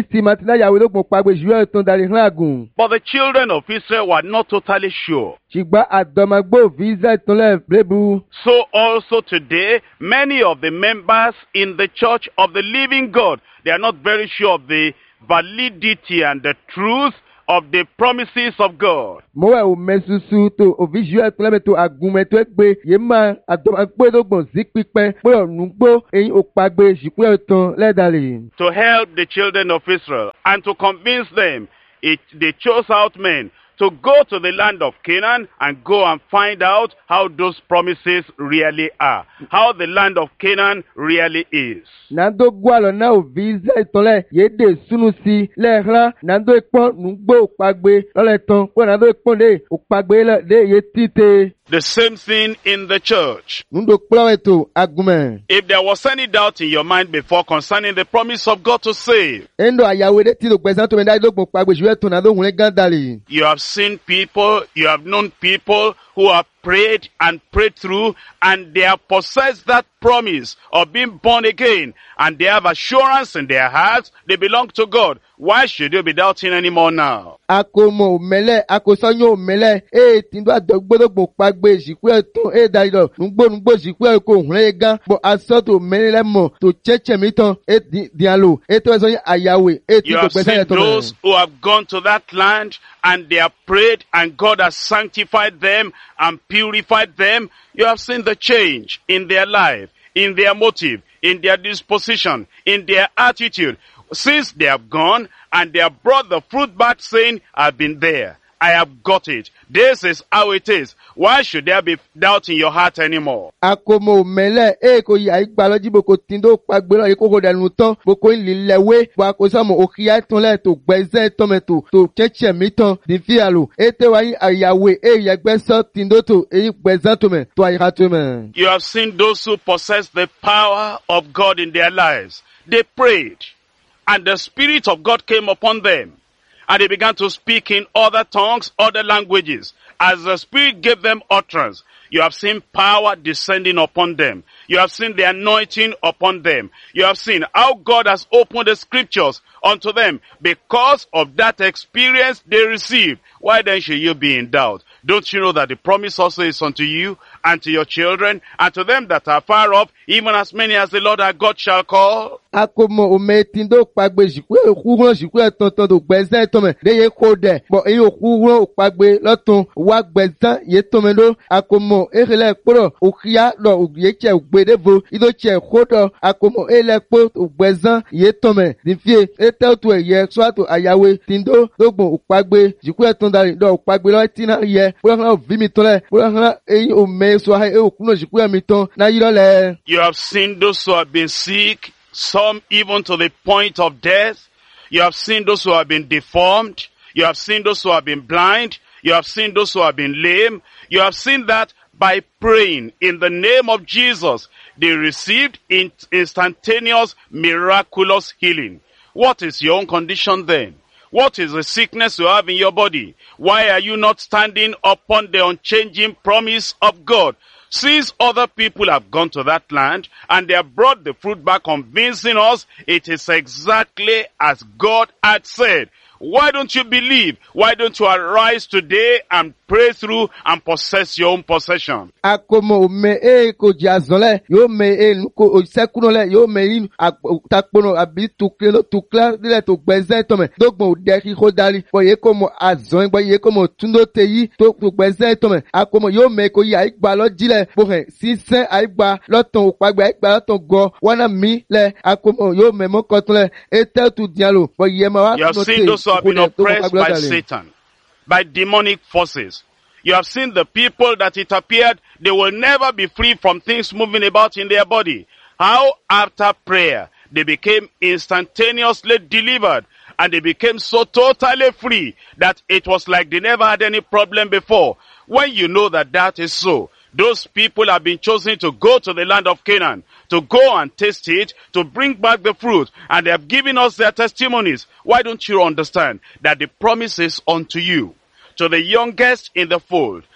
Kristi Martina Yahweh ló gbọ̀n pagbe ìṣúwẹ́ ìtàn darí hàn àgùn. But the children of Israel were not totally sure. Ṣùgbọ́n àdọ́magbó visa ìtànlẹ̀ lébu. So also today, many of the members in the church of the living God, they are not very sure of the validity and the truth of the promises of God. Mo wẹ̀ ò mẹ́susu tó òfìṣúwẹ́ ìtànlẹ̀ mi tó àgùnmẹ̀ tó gbé yé máa àdọ́magbó tó gbọ̀n sí pípẹ́ pé ọ̀nùgbó eyín ò pagbe ìṣúwẹ́ ìtàn lẹ́dàlẹ̀. To help the children of Israel and to convince them, it, they chose out men to go to the land of Canaan and go and find out how those promises really are, how the land of Canaan really is. Nando gwalo na o visa ìtọ́lẹ̀ yéde sunu si lẹ́ẹ̀rán nando ìpọ́n nùgbò òpagbe lọ́lẹ̀tàn pé nando ìpọ́n lè òpagbe lè yé títè. The same thing in the church. Nundo kpọ́lọ́ ètò agumẹ̀. If there was any doubt in your mind before concerning the promise of God to save, Endo àyàwó èdè tí lòpẹ̀sán tó mi dájú lóògùn pagbe ìṣúwẹ́ tó nando òhun gàdàlì. you have seen people, you have known people who have prayed and prayed through, and they have possessed that promise of being born again, and they have assurance in their hearts they belong to God. Why should you be doubting anymore now? Akomo òmẹ́lẹ̀ akosọ́yún òmẹ́lẹ̀ ee tìǹdó àdọ́gbọ́dọ́gbò pagbe ìṣìkú ẹ̀tàn ee dàrídọ̀ nùgbònùgbò ìṣìkú ẹ̀kọ́ òhun ẹ̀ gan bọ̀ asọ́tò òmẹ́lẹ́mọ̀ tó chẹ́chẹ̀ mi tán ee dìàlò ee tó ẹ̀sọ́ àyàwó ee tí You kò have pẹ́sẹ́ seen ẹ̀tọ́ those rẹ̀. who have gone to that land and they have prayed and God has sanctified them and purified them. You have seen the change in their life, in their motive, in their disposition, in their attitude. Since they have gone and they have brought the fruit back saying, I've been there. I have got it. This is how it is. Why should there be doubt in your heart anymore? Akomo òmẹ́lẹ̀ ee kò yà ìgbà lọ́jí boko tìǹdó pagbe lọ́yẹ̀ kókó dànù tán boko ìlìlẹ̀wé bọ̀ àkósọ́mọ̀ òkìyà ìtúnlẹ̀ tó gbẹ̀zẹ́ tọ́mẹ̀tò tó chẹ́chẹ̀ mi tán dìfíàlò ee tẹ́ wáyé àyàwó ee yẹgbẹ́sọ́ tìǹdó tó èyí gbẹ̀zẹ́ tọ́mẹ̀ tó àyíká tọ́mẹ̀. You have seen those who possess the power of God in their lives. They prayed, and the Spirit of God came upon them, and they began to speak in other tongues, other languages. As the Spirit gave them utterance, you have seen power descending upon them. You have seen the anointing upon them. You have seen how God has opened the scriptures unto them because of that experience they received. Why then should you be in doubt? Don't you know that the promise also is unto you and to your children and to them that are far off, even as many as the Lord our God shall call? Akomo òmẹ́ tìǹdó pagbe ìṣìkú òkúrún ìṣìkú ẹ̀tàn tán tó gbẹ̀zẹ́ tọ́mẹ̀ léyè kó dẹ̀ bọ̀ èyí òkúrún òpagbe lọ́tún wá gbẹ̀zẹ́ yé tọ́mẹ̀ ló. Akomo ehele kpọ́dọ̀ òkìyà lọ òyè tsẹ̀ ògbédèvo ìdó tsẹ̀ kódọ̀ akomo ehele kpọ́ ògbẹ̀zẹ́ yé tọ́mẹ̀ nìfíye ètò tó ẹ̀yẹ sọ́tò àyàwó tìǹdó lógbòn òpagbe ìṣìkú ẹ̀tàn darí lọ òpagbe lọ́ tìǹà yẹ bóyá òvimi tán lẹ̀ bóyá èyí òmẹ́ sọ òkúrún ìṣìkú ẹ̀mí tán náà yí lọ́lẹ̀. You have seen those who have been sick, some even to the point of death. You have seen those who have been deformed. You have seen those who have been blind. You have seen those who have been lame. You have seen that by praying in the name of Jesus, they received in- instantaneous, miraculous healing. What is your own condition then? What is the sickness you have in your body? Why are you not standing upon the unchanging promise of God? Since other people have gone to that land and they have brought the fruit back, convincing us it is exactly as God had said. Why don't you believe? Why don't you arise today and pray through and possess your own possession? Akomo òmẹ́ ee kò jẹ́ àzọ́lẹ̀ yóò mẹ ee nukó òsẹ́kúnú lẹ̀ yóò mẹ yín takpono àbí tukle ló tukle lílẹ̀ tó gbẹ̀zẹ́ tọ̀mẹ̀ dógbòn òdẹ kíkó darí bọ̀ yẹ kó mọ àzọ́ gbọ́ yẹ kó mọ túndó te yí tó gbẹ̀zẹ́ tọ̀mẹ̀ akomo yóò mẹ kó yí àyígbà lọ́jílẹ̀ bó hẹ̀ sísẹ́ àyígbà lọ́tàn òpàgbà àyígbà lọ́tàn gọ wọ́nà mí lẹ̀ akomo yóò mẹ mọ́kọ́tún lẹ̀ ètò tó dialo bọ̀ yẹ ma wá You have seen those who have been oppressed by Satan, by demonic forces. You have seen the people that it appeared they will never be free from things moving about in their body. How after prayer they became instantaneously delivered and they became so totally free that it was like they never had any problem before. When you know that that is so, those people have been chosen to go to the land of Canaan, to go and taste it, to bring back the fruit, and they have given us their testimonies. Why don't you understand that the promise is unto you, to the youngest in the fold,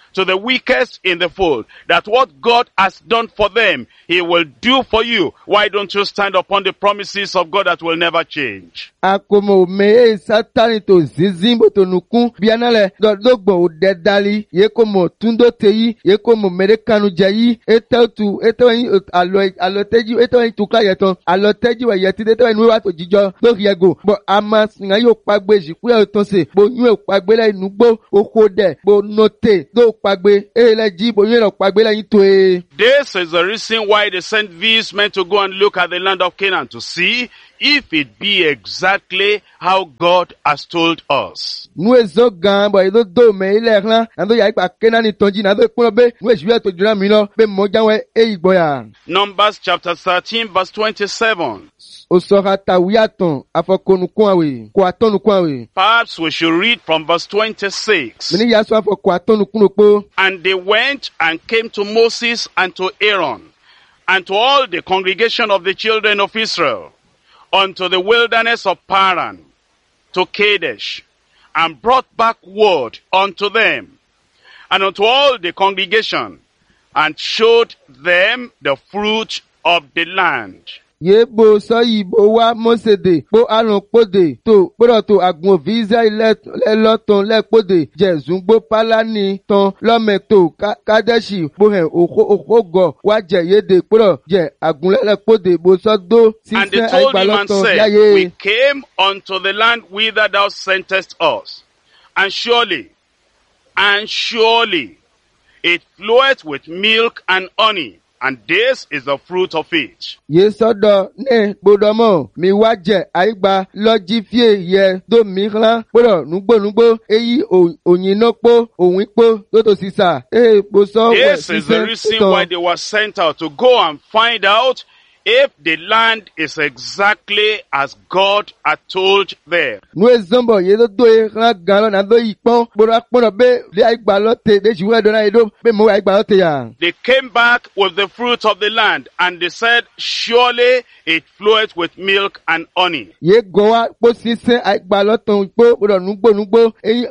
to the weakest in the fold, that what God has done for them, he will do for you. Why don't you stand upon the promises of God that will never change? Akomo me satani to zizimbo to nukun bianale dogbo odedali yekomo tundo teyi yekomo merekanu jayi etetu eteyin alo aloteji eteyin tukla yeton aloteji wa yeti eteyin we wa to jijo do yego bo ama singa yo pagbe jiku e ton se bo yun e pagbe le nugbo okode bo note do pagbe e le ji bo yun e pagbe le yin to e. This is the reason why they sent these men to go and look at the land of Canaan to see if it be exactly how God has told us. Nu ezo gan bo ezo do me ile ran ando ya ipa Kenani tonji na do ipon be nu ejiwe to jura mi lo be mo janwe e igboya. Numbers chapter thirteen verse twenty-seven. Osorata wiaton afokonukun awe ko atonukun awe. Perhaps we should read from verse twenty-six. Mini yaso afoko atonukun opo. And they went and came to Moses and to Aaron and to all the congregation of the children of Israel unto the wilderness of Paran, to Kadesh, and brought back word unto them, and unto all the congregation, and showed them the fruit of the land. Ye bo so yibo wa Mosede bo alon pode to gboro to agun visa ile loton le pode jezun gbo palani ton lome to Kadeshi bo he oko ogo wa je yede gboro je agun le pode bo so do And sise they told him and agbaloton said, yaye. We came unto the land whither thou sentest us, and surely, and surely, it floweth with milk and honey, and this is the fruit of it. Ye sodo ne bodomo mi waje aigba loji fie ye do mi ran gboro nugbo nugbo eyi oyinnopo owinpo do to sisa e bo so we This is the reason why they were sent out, to go and find out if the land is exactly as God had told them. nu ezombo ye do do e ran gan na do ipon gboro apon be le aigba lote de jiwe do na edo be mo aigba lote ya. They came back with the fruit of the land, and they said, surely it floweth with milk and honey. Ye go wa po sise aigba loton po gboro nugbo nugbo eyi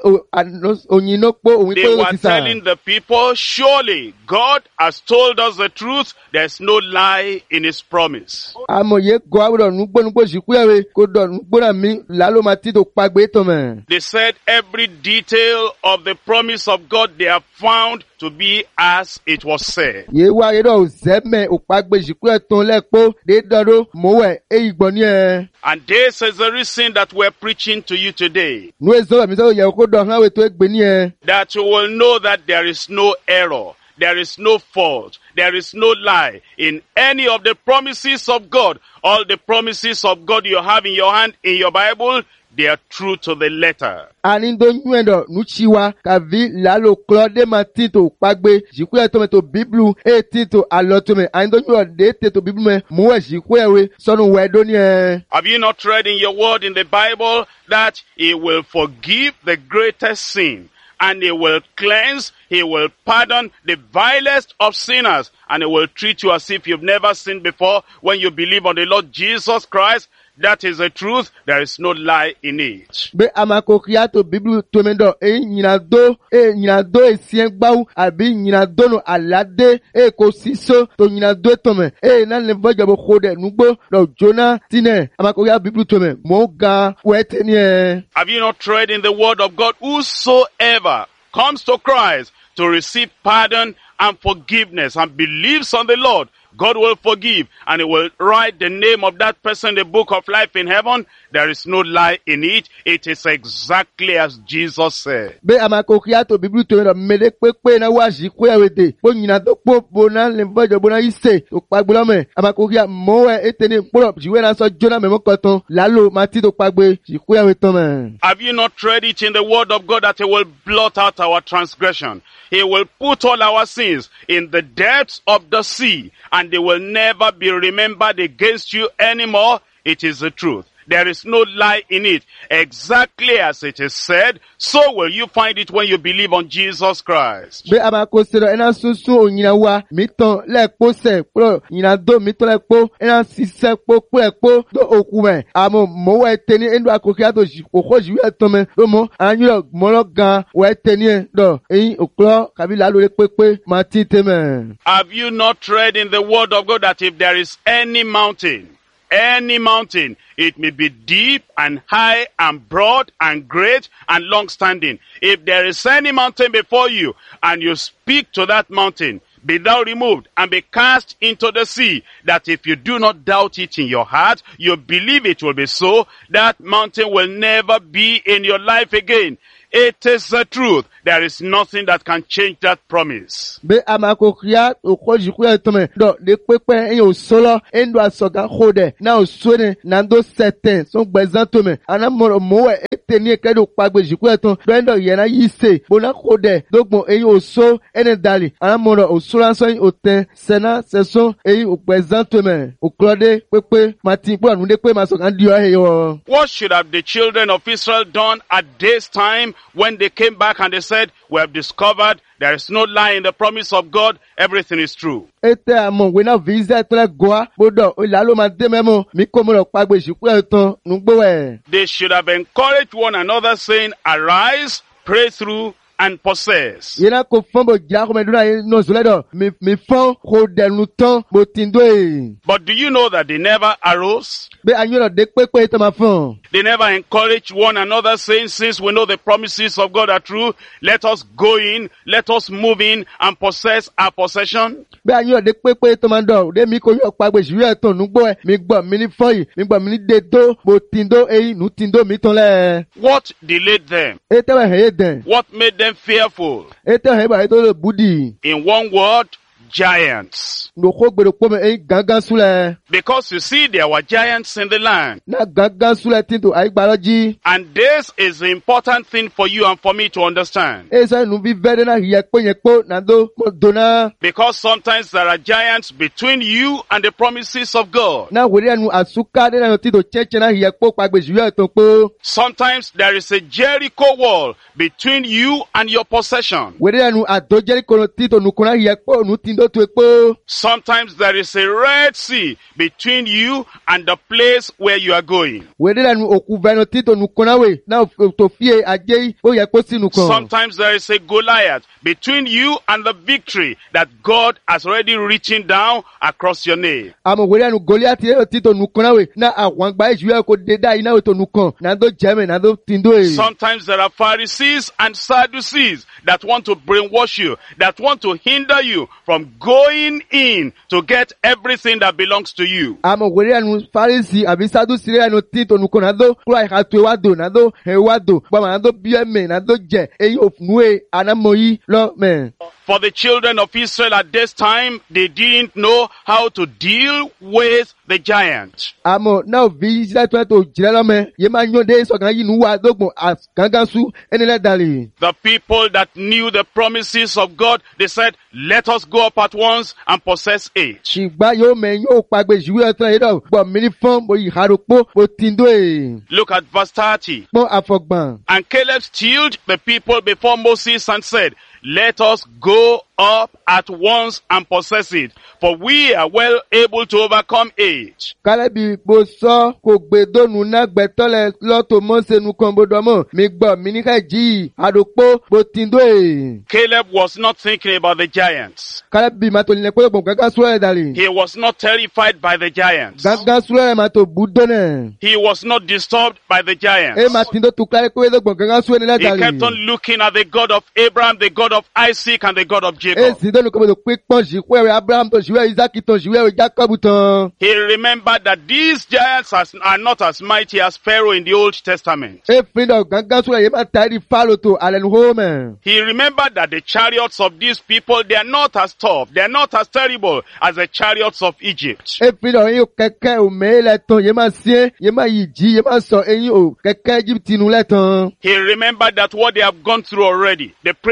oyinnopo owinpo They do were sisa. telling the people, surely God has told us the truth. There's no lie in his promise. Amo ye go wa gboro nugbo nugbo jiku ewe ko do nugbo na mi lalo ma ti to pagbe to me. They said every detail of the promise of God they have found to be as it was said. Ye wa ye do zeme o pagbe jiku e ton lepo de dodo mo we e igbo ni e. And this is the reason that we're preaching to you today, Nu ezo mi so ye ko do han we to egbe ni e. that you will know that there is no error, there is no fault, there is no lie in any of the promises of God. All the promises of God you have in your hand, in your Bible, they are true to the letter. Ani do nyendo nu chiwa ka vi lalo klode ma ti to pagbe jiku e to me to biblu e ti to aloto me ani do nyo de te to biblu me mo we jiku e we sonu we do ni e. Have you not read in your word in the Bible that he will forgive the greatest sin, and he will cleanse, he will pardon the vilest of sinners, and he will treat you as if you've never sinned before when you believe on the Lord Jesus Christ? That is the truth. There is no lie in it. Be amako kriato biblu to me do e nyina do e nyina do e sien gbawu abi nyina do no alade e ko siso to nyina do to me e na le vojo bo khode nugbo do jona tine amako ya biblu to me mo ga wete ni e. Have you not read in the word of God, whosoever comes to Christ to receive pardon and forgiveness and believes on the Lord, God will forgive, and he will write the name of that person in the book of life in heaven. There is no lie in it. It is exactly as Jesus said. Be amako kriato biblu to me do mele pepe na wa jiku e we de bo nyina do po bo na le vojo bo na ise to pagbe lo me amako kria mo we eteni poro jiwe na so jona me mo koton lalo ma ti to pagbe jiku e we to me. Have you not read it in the word of God that he will blot out our transgression? He will put all our sins in the depths of the sea, and they will never be remembered against you anymore. It is the truth. There is no lie in it. Exactly as it is said, so will you find it when you believe on Jesus Christ. Bí a máa kó sí lọ, ẹ̀nà sunsun òyìnbó wa, mi tán lẹ́ẹ̀kpó sẹ̀ kúrò, yìnyín dó mi tán lẹ́ẹ̀kpó, ẹ̀nà sísẹ́ kpó kúrò ẹ̀kpó dó òkú mẹ́. Àmọ́ mọ́wọ́ ẹ̀ tẹ́ni ẹ̀ndó àkókò yàtọ̀ òkò jìwé ẹ̀tọ́ mẹ́, ló mọ́ ànyúlọ̀ mọ́lọ́ gan wọ́ ẹ̀ tẹ́ni ẹ̀ dọ̀, ẹ̀yin òkúrọ̀ kàbí làlórí pépé máa tí tẹ́ mẹ́. Have you not read in the word of God that if there is any mountain, any mountain, it may be deep and high and broad and great and long-standing. If there is any mountain before you and you speak to that mountain, be thou removed and be cast into the sea, that if you do not doubt it in your heart, you believe it will be so, that mountain will never be in your life again. It is the truth. There is nothing that can change that promise. Bí a máa kó kíá òkò jìkú ẹ̀ tọ́ mẹ́, dọ̀ lé pépé ẹ̀yin ò sọ́lọ́, ẹ̀ndó àsọ̀gá kó dẹ̀, náà ò sóni, náà ń dó sẹ̀tẹ̀, sọ́n gbẹ̀zán tó mẹ́, àná mọ̀rọ̀ mọ́wọ́ ẹ̀ tẹ̀ ní ẹ̀kẹ́dọ̀ pàgbé jìkú ẹ̀ tán, dọ́ẹ̀ndọ̀ yẹn náà yí sè, bọ́nà kó dẹ̀, dógbọ̀n ẹ̀yin ò só, ẹ̀nẹ̀ dàlí, àná mọ̀rọ̀ ò sọ́lá sọ́yìn ò tẹ̀, sẹ̀nà sẹ̀sọ́n ẹ̀yin ò gbẹ̀zán tó mẹ́, òkúrọ̀dé pépé, màtí pọ̀ ànúdé pé màá sọ̀gá di ọ̀ ẹ̀yọ. What should have the children of Israel done at this time when they came back and they said, we have discovered there is no lie in the promise of God, everything is true? Ete àmọ̀ ìwé náà visa tẹ́lẹ̀ goa gbọ́dọ̀ ìlà ló máa dé mẹ́mọ́ mi kó mo lọ pàgbé ìsìnkú ẹ̀ tán nùgbó ẹ̀. They should have encouraged one another saying, arise, pray through, and possess. Yéna kò fọ́n bò jà kò mẹ́dúrà yẹn nọ sùlẹ̀ dọ̀ mi mi fọ́n kò dẹ̀nu tán bò tí ń dó yìí. But do you know that they never arose? Bí a yọ̀rọ̀ dé pépé tó máa fọ́n. They never encouraged one another saying, since we know the promises of God are true, let us go in, let us move in and possess our possession. Bí a yọ̀rọ̀ dé pépé tó máa dọ̀ dé mi kò yọ̀ pàgbé ìsìnkú ẹ̀ tán nùgbó ẹ̀ mi gbọ́ mi ní fọ́n yìí mi gbọ́ mi ní dé dó bò tí ń dó èyí nù tí ń dó mi tán lẹ̀. What delayed them? Ete wẹ̀ hẹ̀ yé dẹ̀. What made them fearful? Ete hẹ̀ bàyẹ̀ tó lè búdì. In one word, giants. Nùkó gbèrò pọ́ mi èyí gángan súlẹ̀. Because you see, there were giants in the land. Náà gángan súlẹ̀ tí tó àyígbàlọ́ jí. And this is the important thing for you and for me to understand. Esa nu vi vede na yẹ kpó yẹ kpó na do mo dona. Because sometimes there are giants between you and the promises of God. Na wòle nu asuka de na ti do tsetse na yẹ kpó kpagbe zi yẹ tó kpó. Sometimes there is a Jericho wall between you and your possession. Wòle nu ado Jericho ti to nukun na yẹ kpó nu ti do to kpó. Sometimes there is a Red Sea between you and the place where you are going. Wòle nu òkú vẹnu ti to nukun na we na to fie ajé ó yẹ kpó si nukun. Sometimes there is a Goliath between you and the victory that God has already written down across your name. Àmọ́ wòle nu Goliath ti to nukun na we na àwọn àgbà ìṣú yẹ kó dé dá iná we to nukun na do jẹ́mi na do ti do e. Sometimes there are Pharisees and Sadducees that want to brainwash you, that want to hinder you from going in to get everything that belongs to you. Àmọ́ wòle nu Pharisee àbí Sadducee rẹ̀ nu ti to nukun na do kúrò àyíká tó wá do na do ẹ̀ wá do gbọ́dọ̀ na do bíẹ́mẹ̀ na do jẹ èyí òfúnwé anamoyi lọ mẹ́. For the children of Israel at this time, they didn't know how to deal with the giant. Àmọ́ náà fi Israẹli tó tó jìnnà lọ́mọ yé máa yán dé sọ̀kan yìí nù wá dógbòn àgángan sú ẹni lẹ́dàlì. The people that knew the promises of God, they said, let us go up at once and possess it. Ṣùgbọ́n yóò mẹ́ yóò pàgbé ìṣúwé ọ̀tún yìí dọ̀ gbọ̀ mí ní fún mo yìí hàrò pó mo ti ń dó èè. Look at verse thirty. Pọ́n àfọ̀gbọ̀n. And Caleb stilled the people before Moses and said, let us go up at once and possess it, for we are well able to overcome it. Kálẹ́bì bó sọ kò gbé dónú náà gbẹ̀tọ́lẹ̀ lọ́tò mọ́sẹ̀nu kan bọ́dọ̀ mọ́ mi gbọ́ mi ní ká jí àdópó bó ti ń dó èè. Caleb was not thinking about the giants. Kálẹ́bì máa tó nílẹ̀ pé gbọ̀n gángan súrẹ̀ dàlí. He was not terrified by the giants. Gángan súrẹ̀ máa tó bú dónẹ̀. He was not disturbed by the giants. Ẹ máa ti ń dó tu kálẹ́ pé gbọ̀n gángan súrẹ̀ nílẹ̀ He dàlí. kept on looking at the God of Abraham, the God of Isaac, and the God of Jacob. Èsì dónú kò bó tó pé pọ́n ṣìkú ẹ̀rẹ̀ Abraham tó ṣìwẹ̀ Isaac tó ṣìwẹ̀ Jacob tán. He remembered that these giants are are not as mighty as Pharaoh in the Old Testament. Ẹ fi dọ̀ gángan súrẹ̀ yìí máa ta ẹ̀rí fáàlù tó àlẹ́ nu hómẹ̀. He remembered that the chariots of these people, they are not as tough, they are not as terrible as the chariots of Egypt. Ẹ fi dọ̀ yín kẹ̀kẹ́ òmè lẹ́tàn yìí máa ṣe yìí máa yìí jí yìí máa sọ eyín o kẹ̀kẹ́ Egypt nù lẹ́tàn. He remembered that what they have gone through already, the prayers God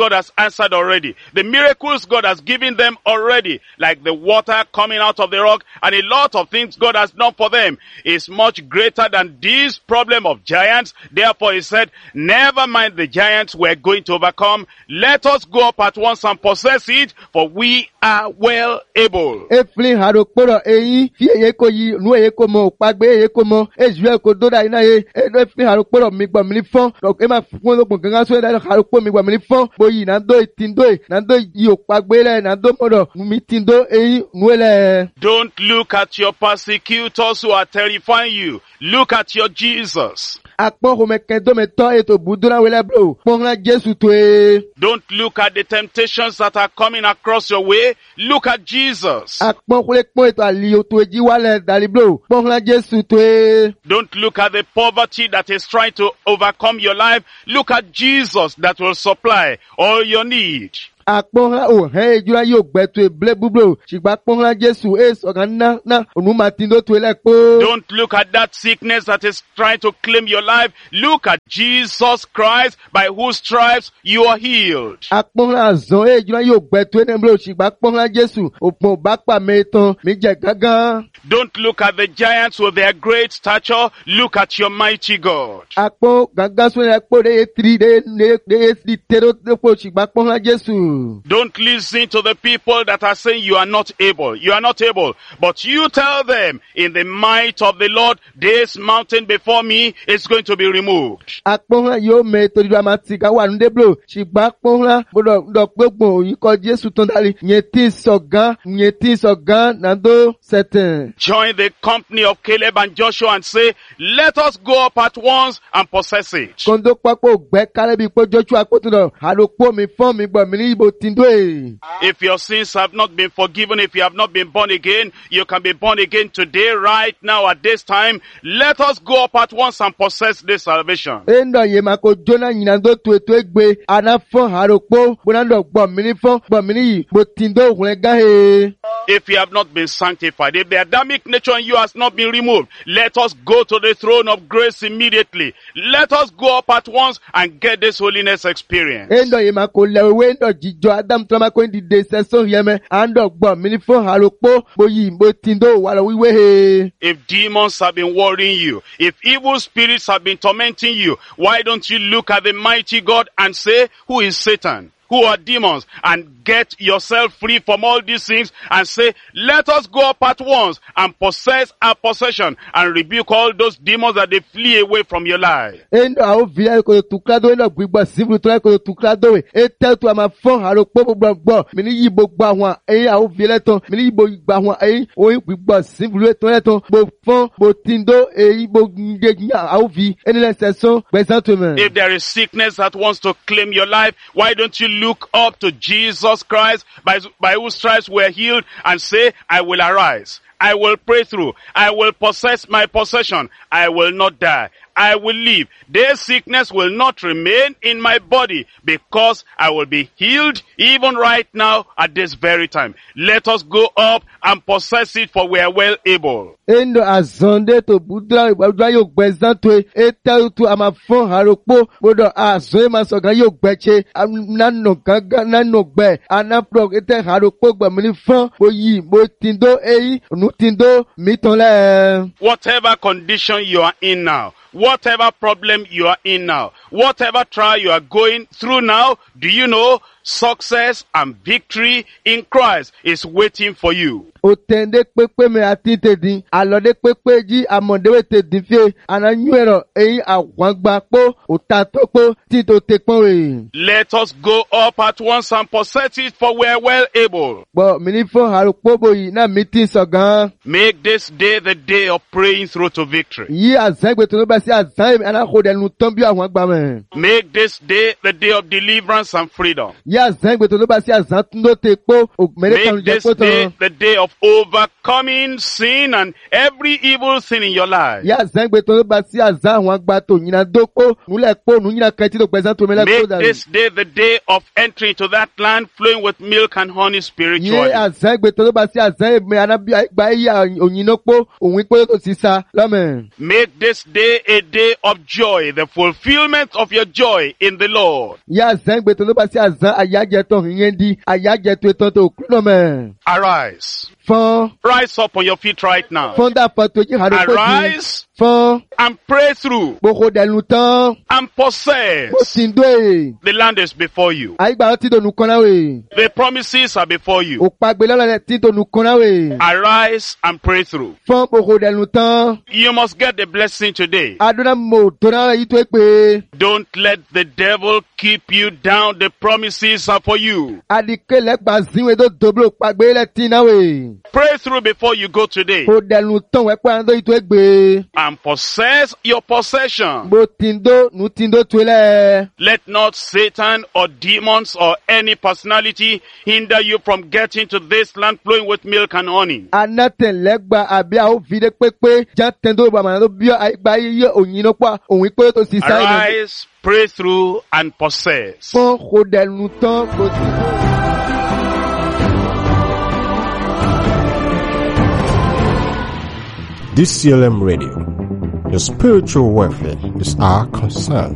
God has answered already. The miracles God has given them already, like the water coming out of the rock, and a lot of things God has done for them is much greater than this problem of giants. Therefore he said, never mind the giants we're going to overcome. Let us go up at once and possess it, for we are well able. Efli haro kporo eyi fi eye ko yi nu eye ko mo pagbe eye ko mo Israel ko do da ina ye efli haro kporo mi gba mi fon e ma fun lo gbon gangan so da haro kpo mi gba mi fon boyi na do itindo na do yi o pagbe le na do modo mi tindo eyi nu ele. Don't look at your persecutors who are terrifying you. Look at your Jesus. Akpon ho me ken do me to e to budura wele bro pon la Jesu to e. Don't look at the temptations that are coming across your way. Look at Jesus. Akpon ko le pon e to ali o to eji wale dali bro pon la Jesu to e. Don't look at the poverty that is trying to overcome your life. Look at Jesus that will supply all your need. Akpon o he ejura yo gbeto eble bublo sigba pon la Jesu e so kan na na onu matindo to ele po. Don't look at that sickness that is trying to claim your life. Look at Jesus Christ, by whose stripes you are healed. Akpon la zon e ejura yo gbeto e blo sigba pon la Jesu opon ba pa me ton mi je gangan. Don't look at the giants with their great stature. Look at your mighty God. Akpon gangan so le po de three de de de tero de po sigba pon la Jesu. Don't listen to the people that are saying you are not able. You are not able. But you tell them, in the might of the Lord, this mountain before me is going to be removed. Akpon yo me to do amatika wa nde blo. Sigba pon la bodo do gbogbo yi ko Jesu ton dali. Nyeti sogan, nyeti sogan na do certain. Join the company of Caleb and Joshua and say, let us go up at once and possess it. Kondo papo gbe Caleb po Joshua po to do. Haro po mi fon mi gbo mi ni ibo tindo e. If your sins have not been forgiven, if you have not been born again, you can be born again today, right now, at this time. Let us go up at once and possess this salvation. Endo ye mako Jonah nyinando to eto egbe anafon harokpo bonando gbo mi ni fon gbo mi ni bo tindo hun ga he. If you have not been sanctified, if the Adamic nature in you has not been removed, let us go to the throne of grace immediately. Let us go up at once and get this holiness experience. Endo ye mako lewe endo jijo Adam trama ko ndi de seso yeme ando gbo mi ni fon harokpo boyi bo tindo wala wiwe he. If demons have been worrying you, if evil spirits have been tormenting you, why don't you look at the mighty God and say, who is Satan? Who are demons, and get yourself free from all these things and say, let us go up at once and possess our possession and rebuke all those demons that they flee away from your life. Endo a ovia ko tuklado endo gbigba sivru to ko tuklado e etel to ama fon haro popo gbogbo mi ni yibo gba won e a ovia leton mi ni yibo gba won e o gbigba sivru to leton bo fon bo tindo e yibo ngeja a ovi eni le seson gbesantement. If there is sickness that wants to claim your life, why don't you look up to Jesus Christ, by, by whose stripes we're healed, and say, I will arise. I will pray through. I will possess my possession. I will not die. I will live. This sickness will not remain in my body, because I will be healed even right now at this very time. Let us go up and possess it, for we are well able. Endo azonde to budra budra yo gbezan to etel to ama fon harokpo bodo azoe masoga yo gbeche nano gaga nano gbe anapro ete harokpo gba mi fon boyi bo tindo eyi nu tindo mi ton le. Whatever condition you are in now, whatever problem you are in now, whatever trial you are going through now, do you know success and victory in Christ is waiting for you? Otende pepe me ati tedin alode pepe ji amondewe tedin fie ananyuero eyi awangba po otatopo tito tekpon we. Let us go up at once and possess it, for we are well able. Bo minifo harukpo boyi na meeting sogan. Make this day the day of praying through to victory. Yi azangbe to no ba si azang ana kode nu tombi awangba me. Make this day the day of deliverance and freedom. Yi Ya zan gbe to lo ba si azan tun lo te po. Ògbẹ́rẹ́ kan Make jẹ this po day tan. the day of overcoming sin and every evil sin in your life. Ya zan gbe to lo ba si azan àwọn agba to nyina do po. Nule po nu nyina kan ti do gbẹ̀san to mele ko Make da. this day the day of entry to that land flowing with milk and honey Ye spiritually. azan gbe to lo ba si azan eme anabi gba iya onyina po. Òun pe to sisa. Amen. Make this day a day of joy, the fulfillment of your joy in the Lord. Ya zan gbe to lo ba si azan ayaje to yen di ayaje to etan to ku no me. Arise. Fon Rise up on your feet right now. fon da foto ji ha do ko ji. Arise Fon and pray through boko dẹnu tán. and Bó possess. ti ń dó e. The land is before you. Àyígbà tí tònú kan náà wè. The promises are before you. Òpàgbé lọ́lọ́lẹ̀ tí tònú kan náà wè. Arise and pray through. Fọ́n boko dẹnu tán. You must get the blessing today. Adúlá mo tó náà yí tó é pé. Don't let the devil keep you down. The promises are for you. Adìkẹ́ lẹ́gbàá zíwèé tó dòbò òpàgbé lẹ́tí náà wè. Pray through before you go today Kò dẹnu tán wẹ́ pé àndó yí tó é gbé. and possess your possession. Bó ti ń dó nù ti ń dó tó é lẹ̀. Let not Satan or demons or any personality hinder you from getting to this land flowing with milk and honey. Anátẹ̀lẹ́gbà àbí àwọn fìdí pépé já tẹ̀ndó bàmà tó bí àyígbà yíyẹ òyìnbó pa òun pé tó sì sáré. Arise, pray through, and possess. Fọ́n kò dẹnu tán kò ti dó. D C L M Radio. Your spiritual welfare is our concern.